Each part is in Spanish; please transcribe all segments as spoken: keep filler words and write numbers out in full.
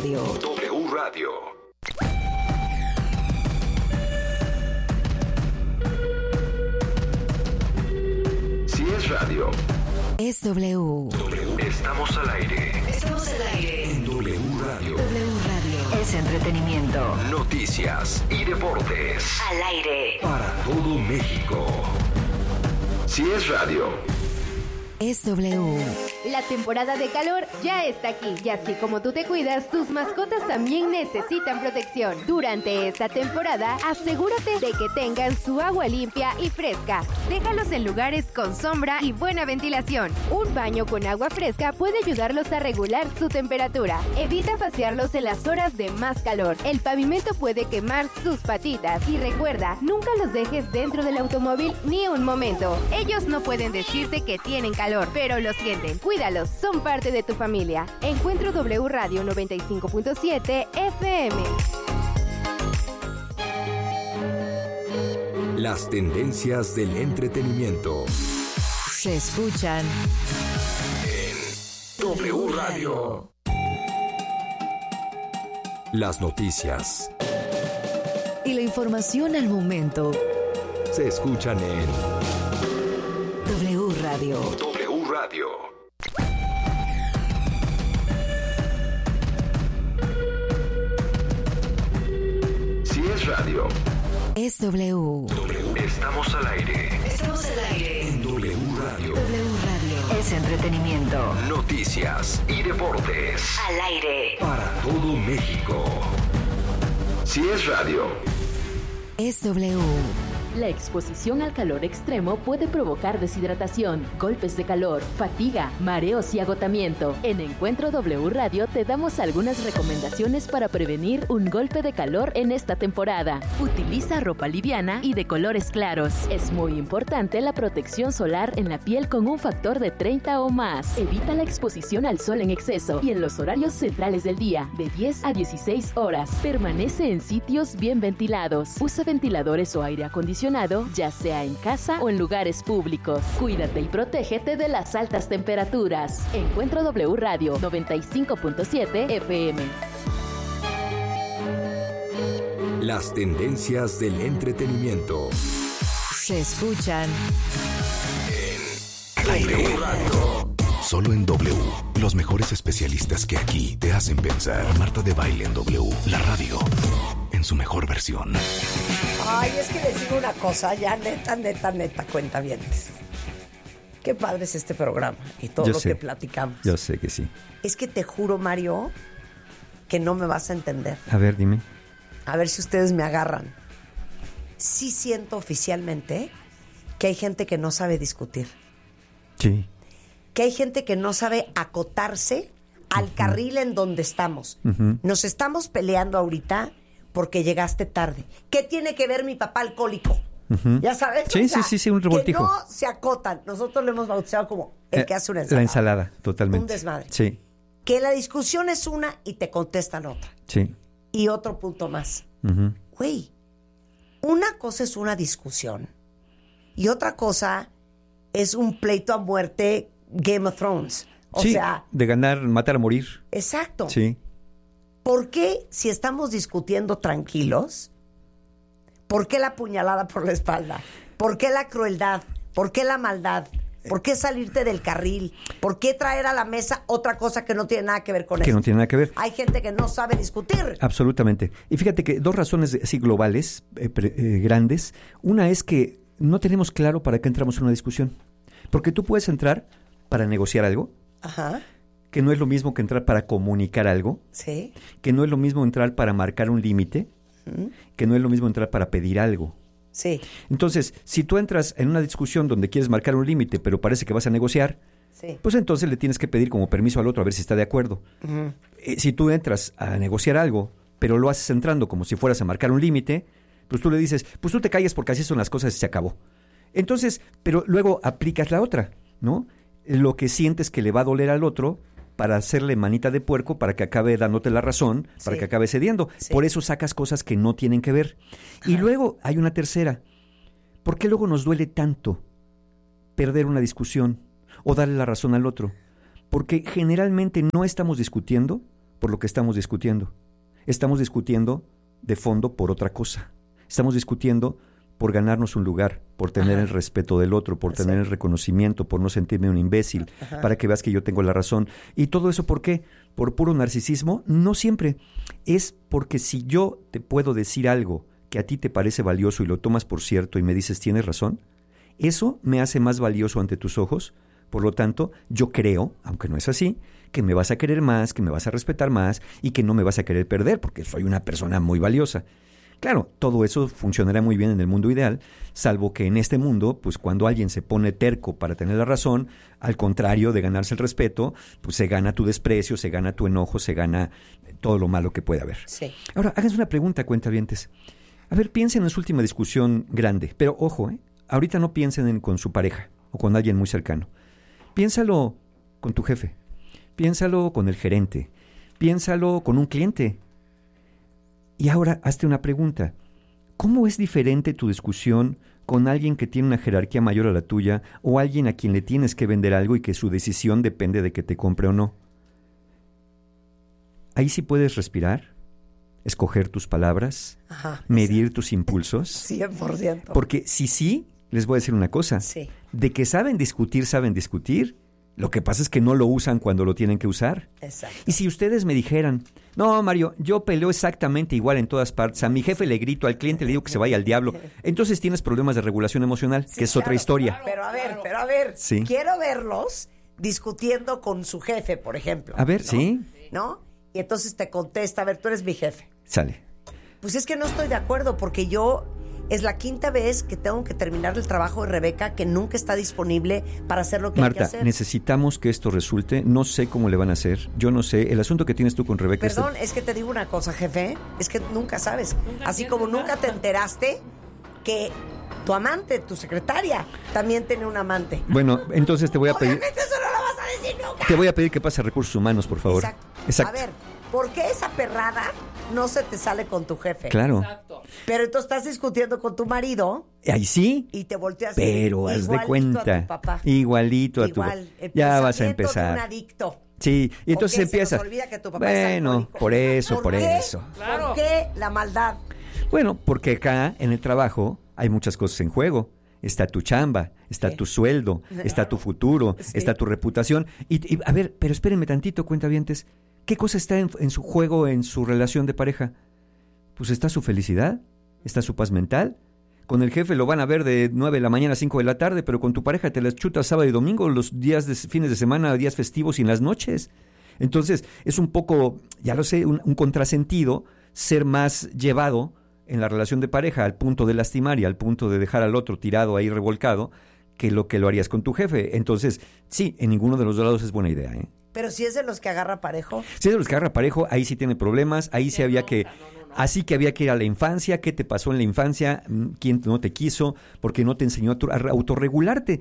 Radio. W Radio. Si es radio, Es W. W. Estamos al aire. Estamos al aire. En W Radio. W Radio. Es entretenimiento. Noticias y deportes. Al aire. Para todo México. Si es radio, Es W. La temporada de calor ya está aquí y así como tú te cuidas, tus mascotas también necesitan protección. Durante esta temporada, asegúrate de que tengan su agua limpia y fresca. Déjalos en lugares con sombra y buena ventilación. Un baño con agua fresca puede ayudarlos a regular su temperatura. Evita pasearlos en las horas de más calor. El pavimento puede quemar sus patitas. Y recuerda, nunca los dejes dentro del automóvil ni un momento. Ellos no pueden decirte que tienen calor, pero lo sienten. Cuídalos, son parte de tu familia. Encuentro W Radio noventa y cinco punto siete F M. las tendencias del entretenimiento. Se escuchan W Radio. Las noticias y la información al momento. se escuchan en W Radio. W Radio. Si es radio, Es W. W. Estamos al aire. Estamos al aire. En W Radio. W Radio. Es entretenimiento. Noticias y deportes. Al aire. Para todo México. Si es radio, Es W. La exposición al calor extremo puede provocar deshidratación, golpes de calor, fatiga, mareos y agotamiento. En Encuentro W Radio te damos algunas recomendaciones para prevenir un golpe de calor en esta temporada. Utiliza ropa liviana y de colores claros. Es muy importante la protección solar en la piel con un factor de treinta o más. Evita la exposición al sol en exceso y en los horarios centrales del día, de diez a dieciséis horas. Permanece en sitios bien ventilados. Usa ventiladores o aire acondicionado, ya sea en casa o en lugares públicos. Cuídate y protégete de las altas temperaturas. Encuentro W Radio noventa y cinco punto siete F M. las tendencias del entretenimiento. Se escuchan W Radio. Solo en W. Los mejores especialistas que aquí te hacen pensar. Marta de Baile en W. La radio. En su mejor versión. Ay, es que les digo una cosa, ya neta, neta, neta, cuentavientes. Qué padre es este programa y todo Yo lo sé. que platicamos. Yo sé que sí. Es que te juro, Mario, que no me vas a entender. A ver, dime. A ver si ustedes me agarran. Sí siento oficialmente que hay gente que no sabe discutir. Sí. Que hay gente que no sabe acotarse al uh-huh. carril en donde estamos. Uh-huh. Nos estamos peleando ahorita porque llegaste tarde. ¿Qué tiene que ver mi papá alcohólico? Uh-huh. ¿Ya sabes? Sí, o sea, sí, sí, sí, un revoltijo. Que no se acotan. Nosotros lo hemos bautizado como el Eh, que hace una ensalada. La ensalada, totalmente. Un desmadre. Sí, Que la discusión es una y te contestan otra. sí. Y otro punto más. Uh-huh. Güey, una cosa es una discusión y otra cosa es un pleito a muerte Game of Thrones. O sí, sea, de ganar, matar a morir. exacto. Sí. ¿Por qué, si estamos discutiendo tranquilos, por qué la puñalada por la espalda? ¿Por qué la crueldad? ¿Por qué la maldad? ¿Por qué salirte del carril? ¿Por qué traer a la mesa otra cosa que no tiene nada que ver con eso? Que no tiene nada que ver. Hay gente que no sabe discutir. Absolutamente. Y fíjate que dos razones así globales, eh, pre- eh, grandes. Una es que no tenemos claro para qué entramos en una discusión. Porque tú puedes entrar para negociar algo, Ajá, que no es lo mismo que entrar para comunicar algo, sí. que no es lo mismo entrar para marcar un límite, ¿Mm? que no es lo mismo entrar para pedir algo. Sí, Entonces, si tú entras en una discusión donde quieres marcar un límite, pero parece que vas a negociar, sí. pues entonces le tienes que pedir como permiso al otro a ver si está de acuerdo. Ujú. Eh, si tú entras a negociar algo, pero lo haces entrando como si fueras a marcar un límite, pues tú le dices, pues tú te calles porque así son las cosas y se acabó. Entonces, pero luego aplicas la otra, ¿no? Lo que sientes que le va a doler al otro para hacerle manita de puerco, para que acabe dándote la razón, para Sí. que acabe cediendo. Sí. Por eso sacas cosas que no tienen que ver. Y luego hay una tercera. ¿Por qué luego nos duele tanto perder una discusión o darle la razón al otro? Porque generalmente no estamos discutiendo por lo que estamos discutiendo. Estamos discutiendo de fondo por otra cosa. Estamos discutiendo por ganarnos un lugar, por tener Ajá. el respeto del otro, por tener el reconocimiento, por no sentirme un imbécil, Ajá. para que veas que yo tengo la razón. ¿Y todo eso por qué? ¿Por puro narcisismo? No siempre. Es porque si yo te puedo decir algo que a ti te parece valioso y lo tomas por cierto y me dices tienes razón, eso me hace más valioso ante tus ojos. Por lo tanto, yo creo, aunque no es así, que me vas a querer más, que me vas a respetar más y que no me vas a querer perder porque soy una persona muy valiosa. Claro, todo eso funcionará muy bien en el mundo ideal, salvo que en este mundo, pues cuando alguien se pone terco para tener la razón, al contrario de ganarse el respeto, pues se gana tu desprecio, se gana tu enojo, se gana todo lo malo que puede haber. Sí. Ahora, háganse una pregunta, cuentavientes. A ver, piensen en su última discusión grande, pero ojo, ¿eh? Ahorita no piensen en con su pareja o con alguien muy cercano. Piénsalo con tu jefe, piénsalo con el gerente, piénsalo con un cliente. Y ahora, hazte una pregunta. ¿Cómo es diferente tu discusión con alguien que tiene una jerarquía mayor a la tuya o alguien a quien le tienes que vender algo y que su decisión depende de que te compre o no? Ahí sí puedes respirar, escoger tus palabras, Ajá, medir sí. tus impulsos. cien por ciento. Porque si sí, les voy a decir una cosa. Sí. De que saben discutir, saben discutir. Lo que pasa es que no lo usan cuando lo tienen que usar. Exacto. Y si ustedes me dijeran, no, Mario, yo peleo exactamente igual en todas partes, a mi jefe le grito, al cliente le digo que se vaya al diablo, entonces tienes problemas de regulación emocional, sí, que es claro, otra historia. Claro, pero a ver, pero a ver, sí. quiero verlos discutiendo con su jefe, por ejemplo. A ver, ¿no? sí. ¿No? Y entonces te contesta, a ver, tú eres mi jefe. Sale. Pues es que no estoy de acuerdo, porque yo... Es la quinta vez que tengo que terminar el trabajo de Rebeca, que nunca está disponible para hacer lo que Marta, hay que hacer. Marta, necesitamos que esto resulte. No sé cómo le van a hacer. Yo no sé. El asunto que tienes tú con Rebeca... Perdón, es, es que te digo una cosa, jefe. Es que nunca sabes. Nunca Así como nunca te enteraste que tu amante, tu secretaria, también tiene un amante. Bueno, entonces te voy a pedir... Obviamente eso no lo vas a decir nunca. Te voy a pedir que pases a Recursos Humanos, por favor. Exacto. Exacto. A ver, ¿por qué esa perrada no se te sale con tu jefe? Claro. Exacto. Pero entonces estás discutiendo con tu marido. Ahí sí. Y te volteas. Pero haz de cuenta. A tu papá. Igualito a tu papá. Ya vas a empezar. De un adicto. Sí, y entonces ¿Por qué empieza. se nos olvida que tu papá bueno, es alcohólico? por eso, ¿Por por qué? eso. Claro. ¿Por qué la maldad? Bueno, porque acá en el trabajo hay muchas cosas en juego. Está tu chamba, está Sí. tu sueldo, está tu futuro, Sí. está tu reputación. Y, y a ver, pero espérenme tantito, cuentavientes. ¿Qué cosa está en, en su juego, en su relación de pareja? Pues está su felicidad, está su paz mental. Con el jefe lo van a ver de nueve de la mañana a cinco de la tarde, pero con tu pareja te las chutas sábado y domingo, los días de fines de semana, días festivos y en las noches. Entonces, es un poco, ya lo sé, un, un contrasentido ser más llevado en la relación de pareja al punto de lastimar y al punto de dejar al otro tirado ahí revolcado que lo que lo harías con tu jefe. Entonces, sí, en ninguno de los dos lados es buena idea, ¿eh? Pero si es de los que agarra parejo. Si es de los que agarra parejo, ahí sí tiene problemas, ahí sí había que... Así que había que ir a la infancia. ¿Qué te pasó en la infancia? ¿Quién no te quiso? ¿Por qué no te enseñó a autorregularte?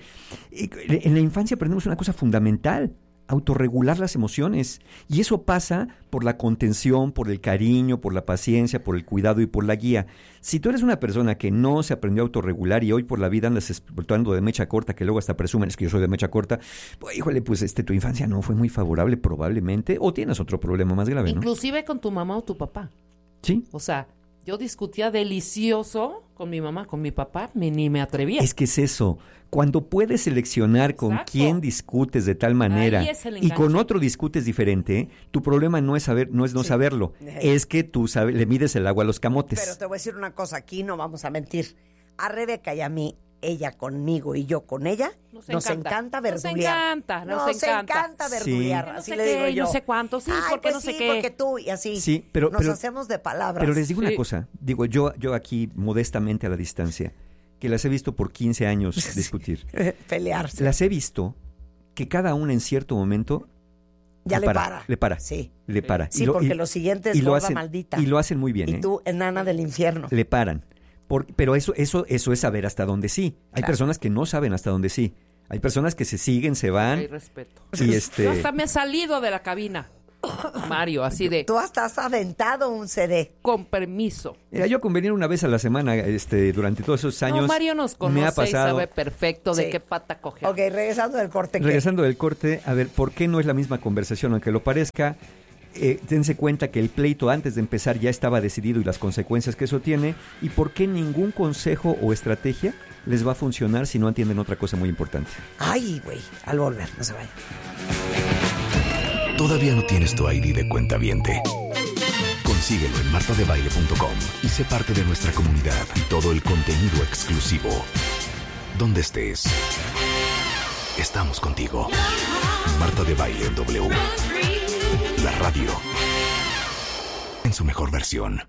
En la infancia aprendemos una cosa fundamental: autorregular las emociones. Y eso pasa por la contención, por el cariño, por la paciencia, por el cuidado y por la guía. Si tú eres una persona que no se aprendió a autorregular y hoy por la vida andas explotando de mecha corta, que luego hasta presumen, es que yo soy de mecha corta, pues, híjole, pues este, tu infancia no fue muy favorable probablemente, o tienes otro problema más grave, ¿no? Inclusive con tu mamá o tu papá. Sí. O sea, yo discutía delicioso con mi mamá, con mi papá, me, ni me atrevía. Es que es eso. Cuando puedes seleccionar con Exacto. quién discutes de tal manera Ahí es el y con enganche. otro discutes diferente, tu problema no es saber, no es no Sí. saberlo, es que tú sabe, le mides el agua a los camotes. Pero te voy a decir una cosa, aquí no vamos a mentir. A Rebeca y a mí, ella conmigo y yo con ella, Nos nos encanta. encanta Nos verdulear. encanta, nos encanta. encanta verdulear, Sí. así No sé le qué, digo yo. no sé cuánto, sí, Ay, porque pues no sé sí, qué. porque tú y así. Sí, pero- Nos pero- hacemos de palabras. Pero les digo Sí. una cosa, digo yo, yo aquí modestamente a la distancia, que las he visto por quince años discutir. Pelearse. Las he visto que cada una en cierto momento Ya le para. Le para. Sí. Le para. Sí, Y lo- porque y- lo siguiente es y lo gorda hacen, maldita. Y lo hacen muy bien, Y ¿eh? tú, enana del infierno. Le paran. Por- pero eso, eso, eso es saber hasta dónde sí. Hay Claro. personas que no saben hasta dónde sí. Hay personas que se siguen, se van. Hay respeto. Y este... Yo hasta me he salido de la cabina, Mario, así de, Tú hasta has aventado un C D. con permiso. Mira, yo con venir una vez a la semana, este, durante todos esos años. No, Mario nos me conoce ha pasado. y sabe perfecto de Sí. qué pata coge. Ok, regresando del corte. ¿qué? Regresando del corte, a ver, ¿por qué no es la misma conversación? Aunque lo parezca, eh, dense cuenta que el pleito antes de empezar ya estaba decidido y las consecuencias que eso tiene, y por qué ningún consejo o estrategia les va a funcionar si no entienden otra cosa muy importante. Ay, güey, al volver, no se vayan. ¿Todavía no tienes tu I D de cuentaviente? Consíguelo en marta de baile punto com y sé parte de nuestra comunidad y todo el contenido exclusivo. Donde estés, estamos contigo. Marta de Baile en W. La radio en su mejor versión.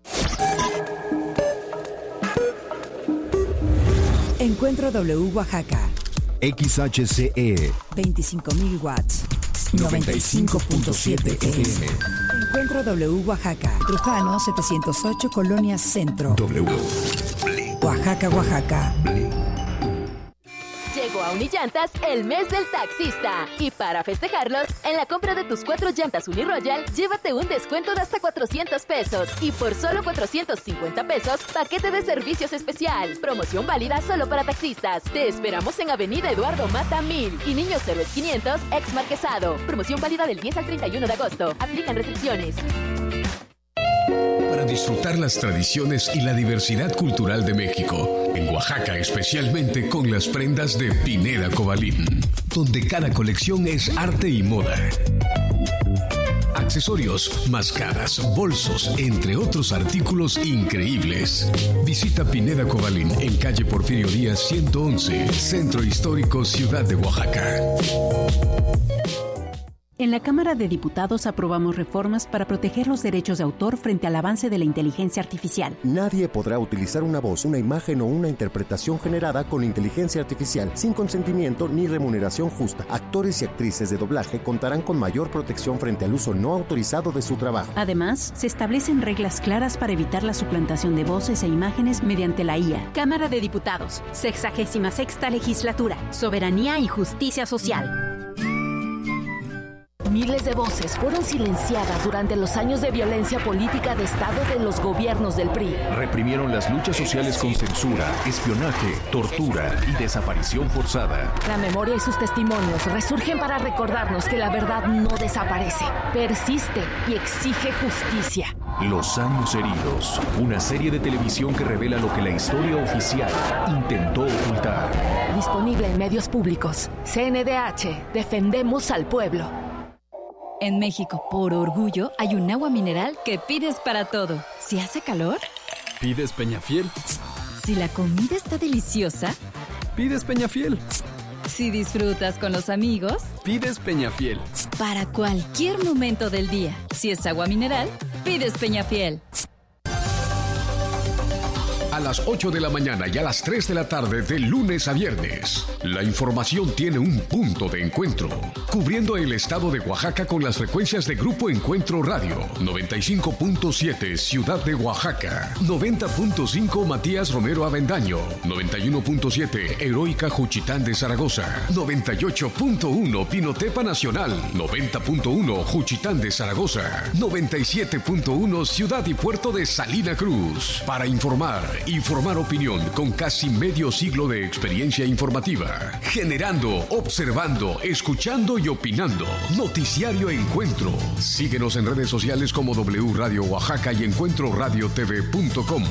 Encuentro W Oaxaca. X H C E veinticinco mil watts. noventa y cinco punto siete F M. Encuentro W Oaxaca. Trujano setecientos ocho, Colonia Centro. W. Oaxaca, Oaxaca. Llegó a Unillantas el mes del taxista. Y para festejarlos, en la compra de tus cuatro llantas Uniroyal, llévate un descuento de hasta cuatrocientos pesos. Y por solo cuatrocientos cincuenta pesos, paquete de servicios especial. Promoción válida solo para taxistas. Te esperamos en Avenida Eduardo Mata mil y Niños Héroes quinientos, ex Marquesado. Promoción válida del diez al treinta y uno de agosto. Aplican restricciones. Para disfrutar las tradiciones y la diversidad cultural de México, en Oaxaca especialmente con las prendas de Pineda Cobalín, donde cada colección es arte y moda. Accesorios, mascadas, bolsos, entre otros artículos increíbles. Visita Pineda Cobalín en calle Porfirio Díaz ciento once, Centro Histórico, Ciudad de Oaxaca. En la Cámara de Diputados aprobamos reformas para proteger los derechos de autor frente al avance de la inteligencia artificial. Nadie podrá utilizar una voz, una imagen o una interpretación generada con inteligencia artificial sin consentimiento ni remuneración justa. Actores y actrices de doblaje contarán con mayor protección frente al uso no autorizado de su trabajo. Además, se establecen reglas claras para evitar la suplantación de voces e imágenes mediante la I A. Cámara de Diputados, sexagésima sexta legislatura, soberanía y justicia social. Miles de voces fueron silenciadas durante los años de violencia política de Estado de los gobiernos del P R I. Reprimieron las luchas sociales con censura, espionaje, tortura y desaparición forzada. La memoria y sus testimonios resurgen para recordarnos que la verdad no desaparece, persiste y exige justicia. Los años heridos, una serie de televisión que revela lo que la historia oficial intentó ocultar. Disponible en medios públicos. C N D H, defendemos al pueblo. En México, por orgullo, hay un agua mineral que pides para todo. Si hace calor, pides Peñafiel. Si la comida está deliciosa, pides Peñafiel. Si disfrutas con los amigos, pides Peñafiel. Para cualquier momento del día, si es agua mineral, pides Peñafiel. A las ocho de la mañana y a las tres de la tarde de lunes a viernes. La información tiene un punto de encuentro, cubriendo el estado de Oaxaca con las frecuencias de Grupo Encuentro Radio, noventa y cinco punto siete Ciudad de Oaxaca, noventa punto cinco Matías Romero Avendaño, noventa y uno punto siete Heroica Juchitán de Zaragoza, noventa y ocho punto uno Pinotepa Nacional, noventa punto uno Juchitán de Zaragoza, noventa y siete punto uno Ciudad y Puerto de Salina Cruz. Para informar y formar opinión con casi medio siglo de experiencia informativa. Generando, observando, escuchando y opinando. Noticiario Encuentro. Síguenos en redes sociales como W Radio Oaxaca y encuentro radio t v punto com.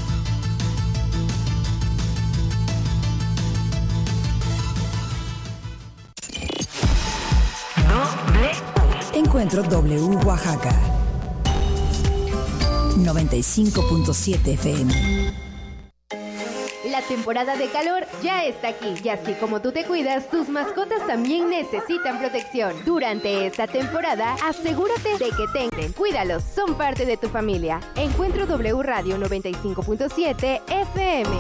Encuentro W Oaxaca. noventa y cinco punto siete F M. La temporada de calor ya está aquí y así como tú te cuidas, tus mascotas también necesitan protección. Durante esta temporada, asegúrate de que tengan. Cuídalos, son parte de tu familia. Encuentro W Radio noventa y cinco punto siete F M.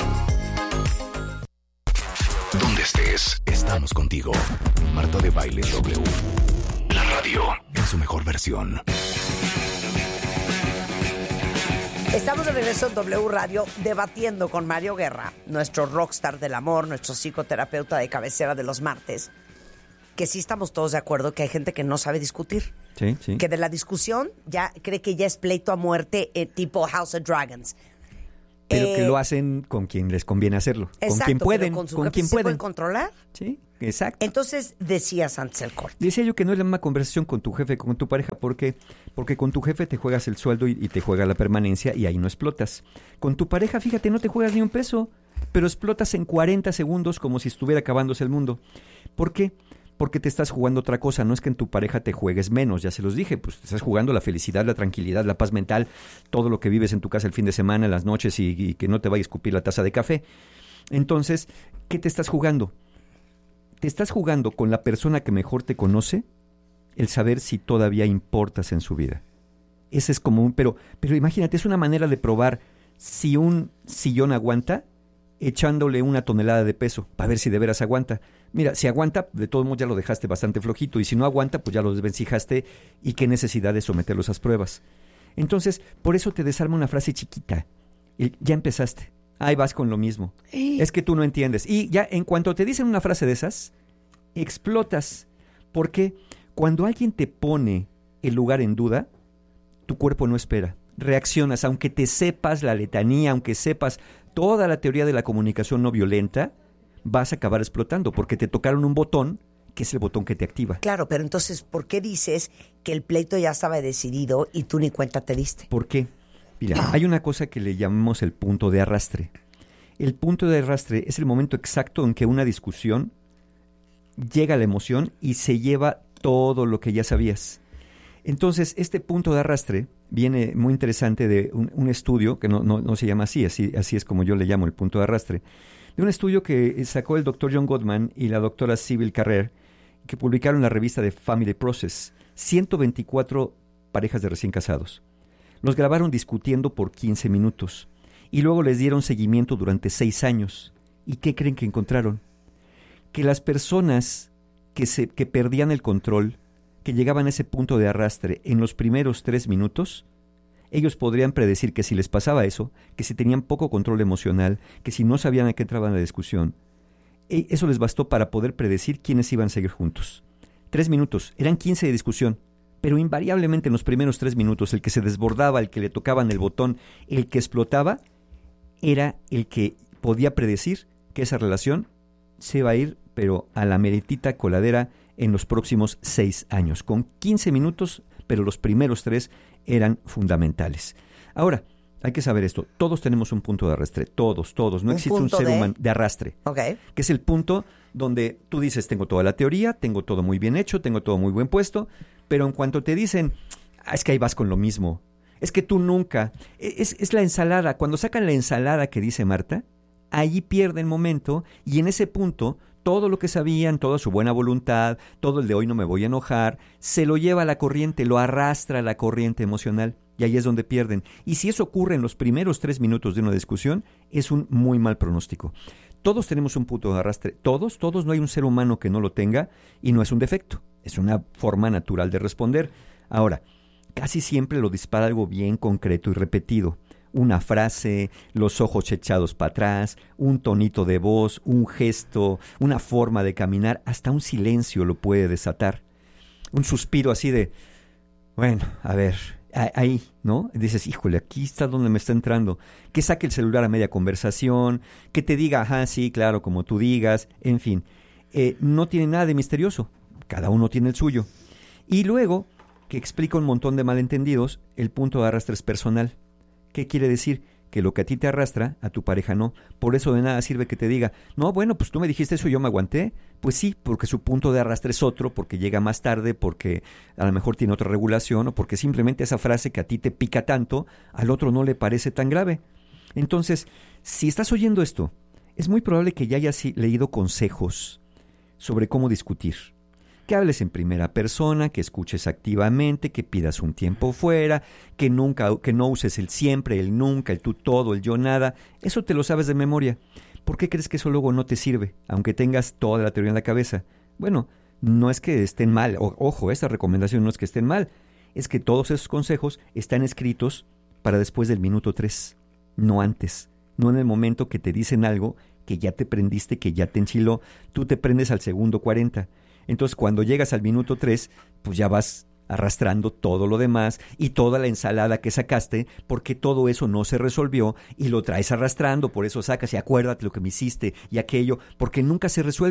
Donde estés, estamos contigo. Marta de Baile W. La radio en su mejor versión. Estamos de regreso en W Radio debatiendo con Mario Guerra, nuestro rockstar del amor, nuestro psicoterapeuta de cabecera de los martes, que sí estamos todos de acuerdo que hay gente que no sabe discutir. Sí, sí. Que de la discusión ya cree que ya es pleito a muerte eh, tipo House of Dragons. Pero eh, que lo hacen con quien les conviene hacerlo. Exacto, con quien pueden. Pero con su con quien ¿se pueden pueden controlar? Sí. Exacto. Entonces, decías antes el corte. Decía yo que no es la misma conversación con tu jefe que con tu pareja. ¿Por qué? Porque con tu jefe te juegas el sueldo y, y te juega la permanencia y ahí no explotas. Con tu pareja, fíjate, no te juegas ni un peso, pero explotas en cuarenta segundos como si estuviera acabándose el mundo. ¿Por qué? Porque te estás jugando otra cosa. No es que en tu pareja te juegues menos, ya se los dije, pues te estás jugando la felicidad, la tranquilidad, la paz mental, todo lo que vives en tu casa el fin de semana, en las noches y, y que no te vaya a escupir la taza de café. Entonces, ¿qué te estás jugando? Te estás jugando con la persona que mejor te conoce el saber si todavía importas en su vida. Ese es como un... Pero, pero imagínate, es una manera de probar si un sillón aguanta echándole una tonelada de peso para ver si de veras aguanta. Mira, si aguanta, de todos modos ya lo dejaste bastante flojito, y si no aguanta, pues ya lo desvencijaste, y qué necesidad de someterlo a esas pruebas. Entonces, por eso te desarma una frase chiquita. El, ya empezaste. Ahí vas con lo mismo. Eh. Es que tú no entiendes. Y ya en cuanto te dicen una frase de esas, explotas. Porque cuando alguien te pone el lugar en duda, tu cuerpo no espera. Reaccionas, aunque te sepas la letanía, aunque sepas toda la teoría de la comunicación no violenta, vas a acabar explotando porque te tocaron un botón que es el botón que te activa. Claro, pero entonces, ¿por qué dices que el pleito ya estaba decidido y tú ni cuenta te diste? ¿Por qué? Mira, hay una cosa que le llamamos el punto de arrastre. El punto de arrastre es el momento exacto en que una discusión llega a la emoción y se lleva todo lo que ya sabías. Entonces, este punto de arrastre viene muy interesante de un, un estudio, que no, no, no se llama así, así, así es como yo le llamo el punto de arrastre, de un estudio que sacó el doctor John Gottman y la doctora Sybil Carrer, que publicaron en la revista de Family Process, ciento veinticuatro parejas de recién casados. Los grabaron discutiendo por quince minutos y luego les dieron seguimiento durante seis años. ¿Y qué creen que encontraron? Que las personas que, se, que perdían el control, que llegaban a ese punto de arrastre en los primeros tres minutos, ellos podrían predecir que si les pasaba eso, que si tenían poco control emocional, que si no sabían a qué entraban en la discusión, eso les bastó para poder predecir quiénes iban a seguir juntos. Tres minutos, eran quince de discusión, pero invariablemente en los primeros tres minutos, el que se desbordaba, el que le tocaban el botón, el que explotaba, era el que podía predecir que esa relación se iba a ir, pero a la meritita coladera en los próximos seis años, con quince minutos, pero los primeros tres eran fundamentales. Ahora, hay que saber esto, todos tenemos un punto de arrastre, todos, todos, no existe un ser de... humano de arrastre, okay. Que es el punto donde tú dices, tengo toda la teoría, tengo todo muy bien hecho, tengo todo muy buen puesto, pero en cuanto te dicen, ah, es que ahí vas con lo mismo, es que tú nunca, es, es la ensalada, cuando sacan la ensalada que dice Marta, allí pierden momento y en ese punto todo lo que sabían, toda su buena voluntad, todo el de hoy no me voy a enojar, se lo lleva a la corriente, lo arrastra a la corriente emocional y ahí es donde pierden. Y si eso ocurre en los primeros tres minutos de una discusión, es un muy mal pronóstico. Todos tenemos un punto de arrastre, todos, todos, no hay un ser humano que no lo tenga y no es un defecto, es una forma natural de responder. Ahora, casi siempre lo dispara algo bien concreto y repetido. Una frase, los ojos echados para atrás, un tonito de voz, un gesto, una forma de caminar, hasta un silencio lo puede desatar. Un suspiro así de, bueno, a ver, ahí, ¿no? Y dices, híjole, aquí está donde me está entrando. Que saque el celular a media conversación, que te diga, ajá, sí, claro, como tú digas, en fin. Eh, no tiene nada de misterioso, cada uno tiene el suyo. Y luego, que explica un montón de malentendidos, el punto de arrastre es personal. ¿Qué quiere decir? Que lo que a ti te arrastra, a tu pareja no. Por eso de nada sirve que te diga, no, bueno, pues tú me dijiste eso y yo me aguanté. Pues sí, porque su punto de arrastre es otro, porque llega más tarde, porque a lo mejor tiene otra regulación, o porque simplemente esa frase que a ti te pica tanto, al otro no le parece tan grave. Entonces, si estás oyendo esto, es muy probable que ya hayas leído consejos sobre cómo discutir. Que hables en primera persona, que escuches activamente, que pidas un tiempo fuera, que nunca, que no uses el siempre, el nunca, el tú todo, el yo nada. Eso te lo sabes de memoria. ¿Por qué crees que eso luego no te sirve, aunque tengas toda la teoría en la cabeza? Bueno, no es que estén mal. O, ojo, esta recomendación no es que estén mal. Es que todos esos consejos están escritos para después del minuto tres, no antes. No en el momento que te dicen algo que ya te prendiste, que ya te enchiló. Tú te prendes al segundo cuarenta. Entonces, cuando llegas al minuto tres, pues ya vas arrastrando todo lo demás y toda la ensalada que sacaste, porque todo eso no se resolvió y lo traes arrastrando, por eso sacas y acuérdate lo que me hiciste y aquello, porque nunca se resuelve.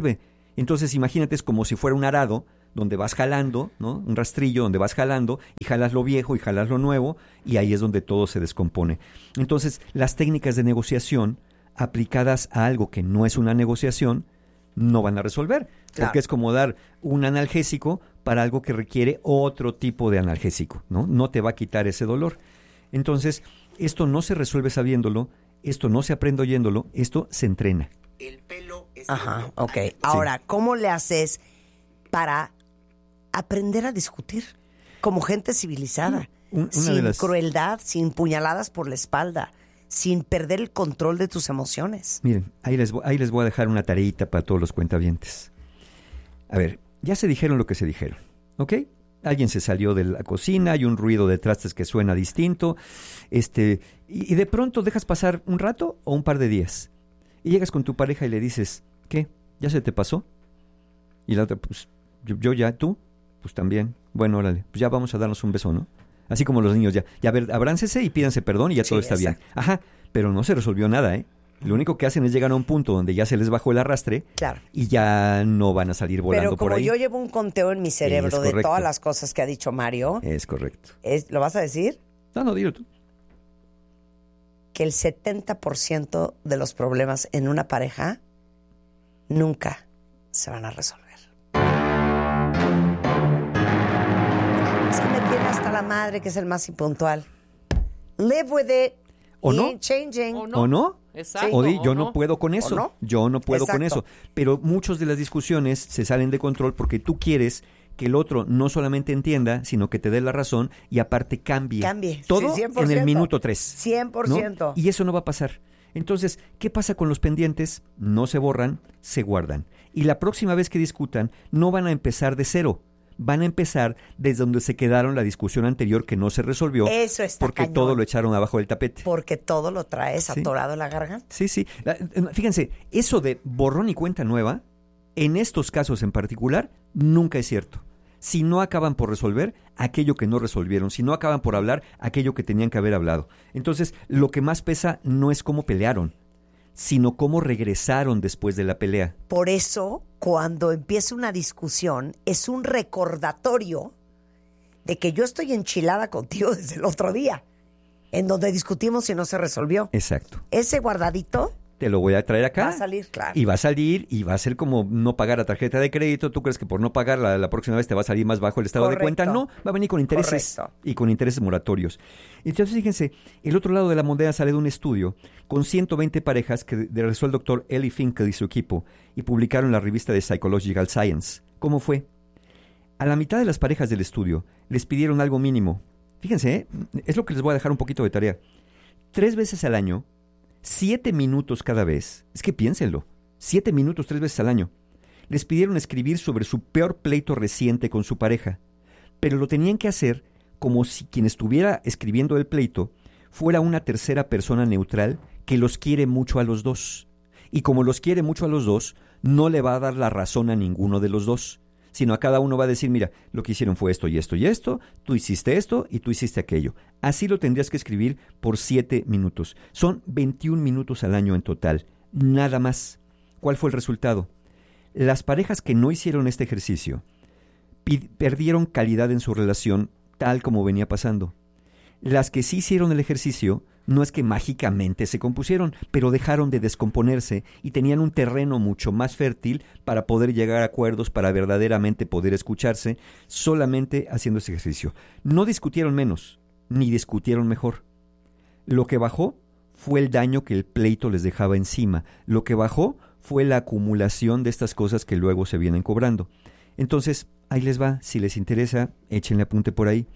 Entonces imagínate, es como si fuera un arado donde vas jalando, ¿no? Un rastrillo donde vas jalando y jalas lo viejo y jalas lo nuevo y ahí es donde todo se descompone. Entonces, las técnicas de negociación aplicadas a algo que no es una negociación no van a resolver, Claro. porque es como dar un analgésico para algo que requiere otro tipo de analgésico, ¿no? No te va a quitar ese dolor. Entonces, esto no se resuelve sabiéndolo, esto no se aprende oyéndolo, esto se entrena. Ajá, ok. Ahora, ¿cómo le haces para aprender a discutir como gente civilizada? Un- una sin de las- crueldad, sin puñaladas por la espalda, sin perder el control de tus emociones. Miren, ahí les, vo- ahí les voy a dejar una tareita para todos los cuentavientes. A ver, ya se dijeron lo que se dijeron, ¿ok? Alguien se salió de la cocina, hay un ruido de trastes que suena distinto, este, y, y de pronto dejas pasar un rato o un par de días. Y llegas con tu pareja y le dices, ¿qué? ¿Ya se te pasó? Y la otra, pues, yo, yo ya, ¿tú? Pues también. Bueno, órale, pues ya vamos a darnos un beso, ¿no? Así como los niños ya. Ya, a ver, abráncese y pídanse perdón y ya Sí, todo está bien. exacto. Ajá, pero no se resolvió nada, ¿eh? Lo único que hacen es llegar a un punto donde ya se les bajó el arrastre Claro. y ya no van a salir volando Pero como por ahí. yo llevo un conteo en mi cerebro Es de correcto. todas las cosas que ha dicho Mario, Es correcto. es, ¿lo vas a decir? No, no, dilo tú. Que el setenta por ciento de los problemas en una pareja nunca se van a resolver. Es que me tiene hasta la madre, que es el más impuntual. Live with it. ¿O He no? ain't changing. ¿O no? Exacto, O di, ¿o yo no? no? puedo con ¿O eso. no? Yo no puedo con eso. Exacto. Pero muchas de las discusiones se salen de control porque tú quieres que el otro no solamente entienda, sino que te dé la razón y aparte cambie. Cambie. Todo Sí, cien por en el ciento. minuto tres. cien por ciento. Y eso no va a pasar. Entonces, ¿qué pasa con los pendientes? No se borran, se guardan. Y la próxima vez que discutan, no van a empezar de cero. Van a empezar desde donde se quedaron la discusión anterior que no se resolvió. Eso está Porque cañón. todo lo echaron abajo del tapete. Porque todo lo traes Sí. atorado en la garganta. Sí, sí. La- Fíjense, eso de borrón y cuenta nueva, en estos casos en particular, nunca es cierto. Si no acaban por resolver aquello que no resolvieron, si no acaban por hablar aquello que tenían que haber hablado. Entonces, lo que más pesa no es cómo pelearon, sino cómo regresaron después de la pelea. Por eso, cuando empieza una discusión, es un recordatorio de que yo estoy enchilada contigo desde el otro día, en donde discutimos y no se resolvió. Exacto. Ese guardadito Te lo voy a traer acá. va a salir, claro. Y va a salir y va a ser como no pagar a tarjeta de crédito. ¿Tú crees que por no pagar la, la próxima vez te va a salir más bajo el estado Correcto. de cuenta? No, va a venir con intereses Correcto. y con intereses moratorios. Entonces, fíjense, el otro lado de la moneda sale de un estudio con ciento veinte parejas que realizó el doctor Eli Finkel y su equipo y publicaron en la revista de Psychological Science. ¿Cómo fue? A la mitad de las parejas del estudio les pidieron algo mínimo. Fíjense, ¿eh? Es lo que les voy a dejar un poquito de tarea. Tres veces al año, siete minutos cada vez, es que piénsenlo, siete minutos tres veces al año, les pidieron escribir sobre su peor pleito reciente con su pareja, pero lo tenían que hacer como si quien estuviera escribiendo el pleito fuera una tercera persona neutral que los quiere mucho a los dos. Y como los quiere mucho a los dos, no le va a dar la razón a ninguno de los dos, sino a cada uno va a decir, mira, lo que hicieron fue esto y esto y esto, tú hiciste esto y tú hiciste aquello. Así lo tendrías que escribir por siete minutos. Son veintiún minutos al año en total, nada más. ¿Cuál fue el resultado? Las parejas que no hicieron este ejercicio pi- perdieron calidad en su relación tal como venía pasando. Las que sí hicieron el ejercicio no es que mágicamente se compusieron, pero dejaron de descomponerse y tenían un terreno mucho más fértil para poder llegar a acuerdos, para verdaderamente poder escucharse, solamente haciendo ese ejercicio. No discutieron menos, ni discutieron mejor. Lo que bajó fue el daño que el pleito les dejaba encima. Lo que bajó fue la acumulación de estas cosas que luego se vienen cobrando. Entonces, ahí les va. Si les interesa, échenle apunte por ahí.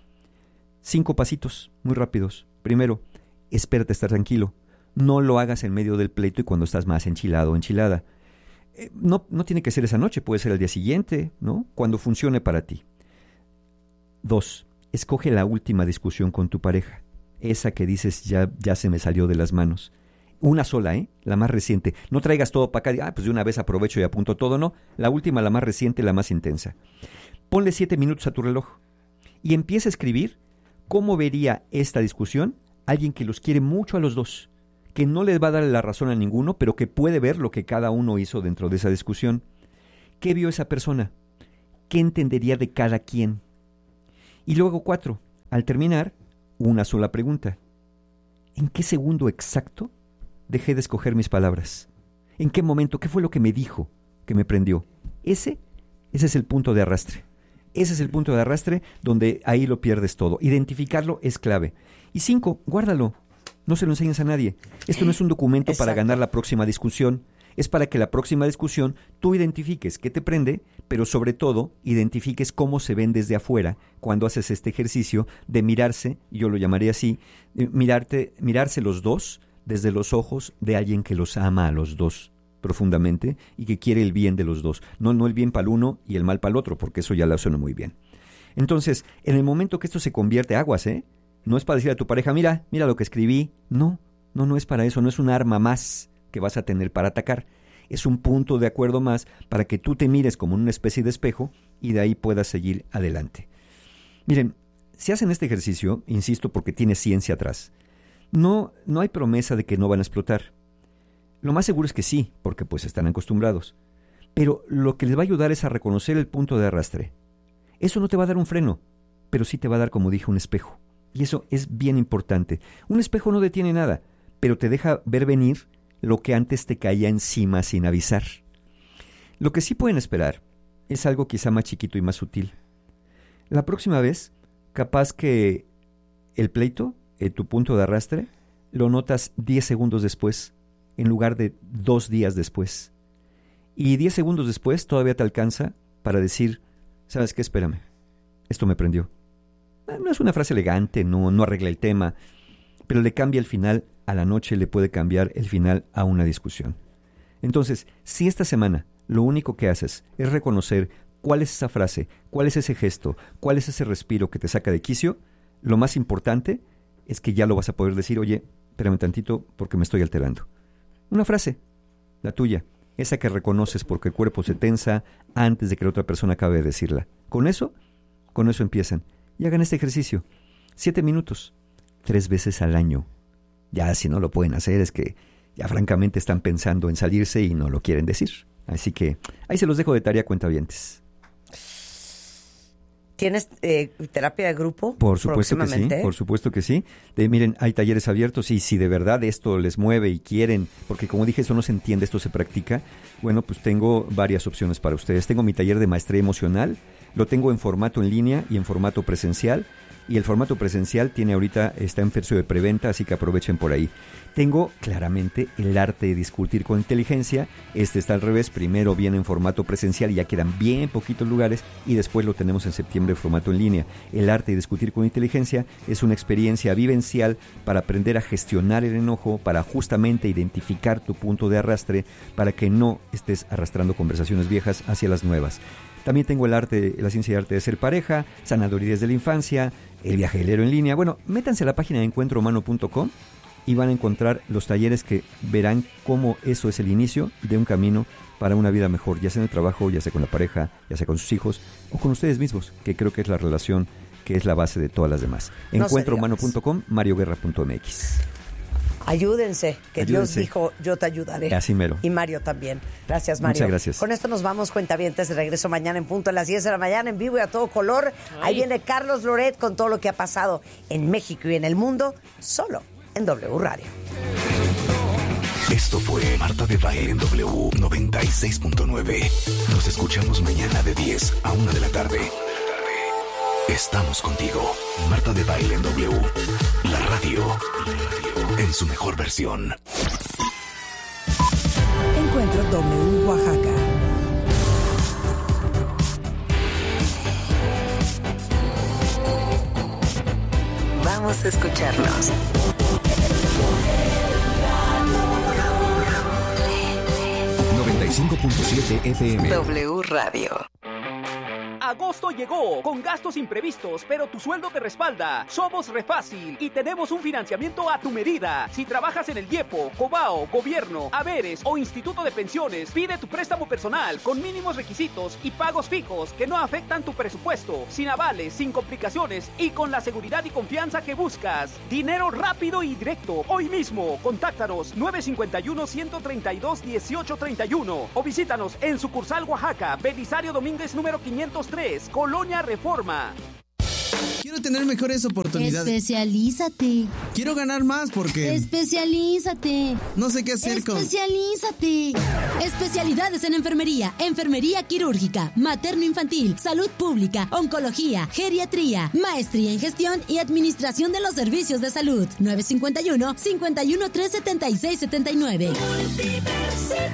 Cinco pasitos, muy rápidos. Primero, espérate a estar tranquilo. No lo hagas en medio del pleito y cuando estás más enchilado o enchilada. Eh, no, no tiene que ser esa noche, puede ser el día siguiente, ¿no? Cuando funcione para ti. Dos, escoge la última discusión con tu pareja. Esa que dices ya, ya se me salió de las manos. Una sola, ¿eh? La más reciente. No traigas todo para acá. Ah, pues de una vez aprovecho y apunto todo. No, la última, la más reciente, la más intensa. Ponle siete minutos a tu reloj y empieza a escribir cómo vería esta discusión alguien que los quiere mucho a los dos, que no les va a dar la razón a ninguno, pero que puede ver lo que cada uno hizo dentro de esa discusión. ¿Qué vio esa persona? ¿Qué entendería de cada quien? Y luego cuatro, al terminar, una sola pregunta. ¿En qué segundo exacto dejé de escoger mis palabras? ¿En qué momento? ¿Qué fue lo que me dijo que me prendió? Ese, ese es el punto de arrastre. Ese es el punto de arrastre donde ahí lo pierdes todo. Identificarlo es clave. Y cinco, guárdalo. No se lo enseñes a nadie. Esto no es un documento Exacto. para ganar la próxima discusión. Es para que la próxima discusión tú identifiques qué te prende, pero sobre todo identifiques cómo se ven desde afuera cuando haces este ejercicio de mirarse, yo lo llamaré así, mirarte, mirarse los dos desde los ojos de alguien que los ama a los dos profundamente y que quiere el bien de los dos. No, no el bien para el uno y el mal para el otro, porque eso ya lo suena muy bien. Entonces, en el momento que esto se convierte, aguas, ¿eh? No es para decir a tu pareja, mira, mira lo que escribí. No, no, no es para eso, no es un arma más que vas a tener para atacar. Es un punto de acuerdo más para que tú te mires como una especie de espejo y de ahí puedas seguir adelante. Miren, si hacen este ejercicio, insisto porque tiene ciencia atrás, no, no hay promesa de que no van a explotar. Lo más seguro es que sí, porque pues están acostumbrados. Pero lo que les va a ayudar es a reconocer el punto de arrastre. Eso no te va a dar un freno, pero sí te va a dar, como dije, un espejo. Y eso es bien importante. Un espejo no detiene nada, pero te deja ver venir lo que antes te caía encima sin avisar. Lo que sí pueden esperar es algo quizá más chiquito y más sutil. La próxima vez, capaz que el pleito, eh, tu punto de arrastre, lo notas diez segundos después, en lugar de dos días después. Y diez segundos después todavía te alcanza para decir, ¿sabes qué? Espérame, esto me prendió. No es una frase elegante, no, no arregla el tema, pero le cambia el final a la noche, le puede cambiar el final a una discusión. Entonces, si esta semana lo único que haces es reconocer cuál es esa frase, cuál es ese gesto, cuál es ese respiro que te saca de quicio, lo más importante es que ya lo vas a poder decir, oye, espérame tantito porque me estoy alterando. Una frase, la tuya, esa que reconoces porque el cuerpo se tensa antes de que la otra persona acabe de decirla. Con eso, con eso empiezan. Y hagan este ejercicio. Siete minutos. Tres veces al año. Ya si no lo pueden hacer es que ya francamente están pensando en salirse y no lo quieren decir. Así que ahí se los dejo de tarea, cuentavientes. ¿Tienes eh, terapia de grupo? Por supuesto que sí, por supuesto que sí. De, miren, hay talleres abiertos y si de verdad esto les mueve y quieren, porque como dije, eso no se entiende, esto se practica, bueno, pues tengo varias opciones para ustedes. Tengo mi taller de maestría emocional, lo tengo en formato en línea y en formato presencial. Y el formato presencial tiene ahorita, está en precio de preventa, así que aprovechen por ahí. Tengo claramente el arte de discutir con inteligencia. Este está al revés, primero viene en formato presencial y ya quedan bien poquitos lugares y después lo tenemos en septiembre en formato en línea. El arte de discutir con inteligencia es una experiencia vivencial para aprender a gestionar el enojo, para justamente identificar tu punto de arrastre, para que no estés arrastrando conversaciones viejas hacia las nuevas. También tengo el arte, la ciencia y arte de ser pareja, sanaduría desde la infancia, el viaje del héroe en línea. Bueno, métanse a la página de encuentro humano punto com y van a encontrar los talleres que verán cómo eso es el inicio de un camino para una vida mejor, ya sea en el trabajo, ya sea con la pareja, ya sea con sus hijos o con ustedes mismos, que creo que es la relación que es la base de todas las demás. No encuentro humano punto com, mario guerra punto m x. Ayúdense, que Ayúdense. Dios dijo, yo te ayudaré. Así mero. Y Mario también. Gracias, Mario. Muchas gracias. Con esto nos vamos, cuentavientes, de regreso mañana en punto a las diez de la mañana, en vivo y a todo color. Ay. Ahí viene Carlos Loret con todo lo que ha pasado en México y en el mundo, solo en W Radio. Esto fue Marta de Baile en W noventa y seis punto nueve. Nos escuchamos mañana de diez a una de la tarde. Estamos contigo. Marta de Baile en W. La radio en su mejor versión. Encuentro W Oaxaca. Vamos a escucharnos. noventa y cinco punto siete F M. W Radio. Agosto llegó, con gastos imprevistos, pero tu sueldo te respalda. Somos Refácil y tenemos un financiamiento a tu medida. Si trabajas en el IEPO, Cobao, Gobierno, Haberes o Instituto de Pensiones, pide tu préstamo personal con mínimos requisitos y pagos fijos que no afectan tu presupuesto, sin avales, sin complicaciones y con la seguridad y confianza que buscas. Dinero rápido y directo. Hoy mismo, contáctanos nueve cinco uno, uno tres dos, uno ocho tres uno o visítanos en sucursal Oaxaca, Belisario Domínguez número quinientos tres, Colonia Reforma. Quiero tener mejores oportunidades. Especialízate. Quiero ganar más porque... Especialízate. No sé qué hacer con... Especialízate. Especialidades en enfermería, enfermería quirúrgica, materno-infantil, salud pública, oncología, geriatría, maestría en gestión y administración de los servicios de salud. nueve cinco uno, cinco uno tres, siete seis siete nueve. Universidad.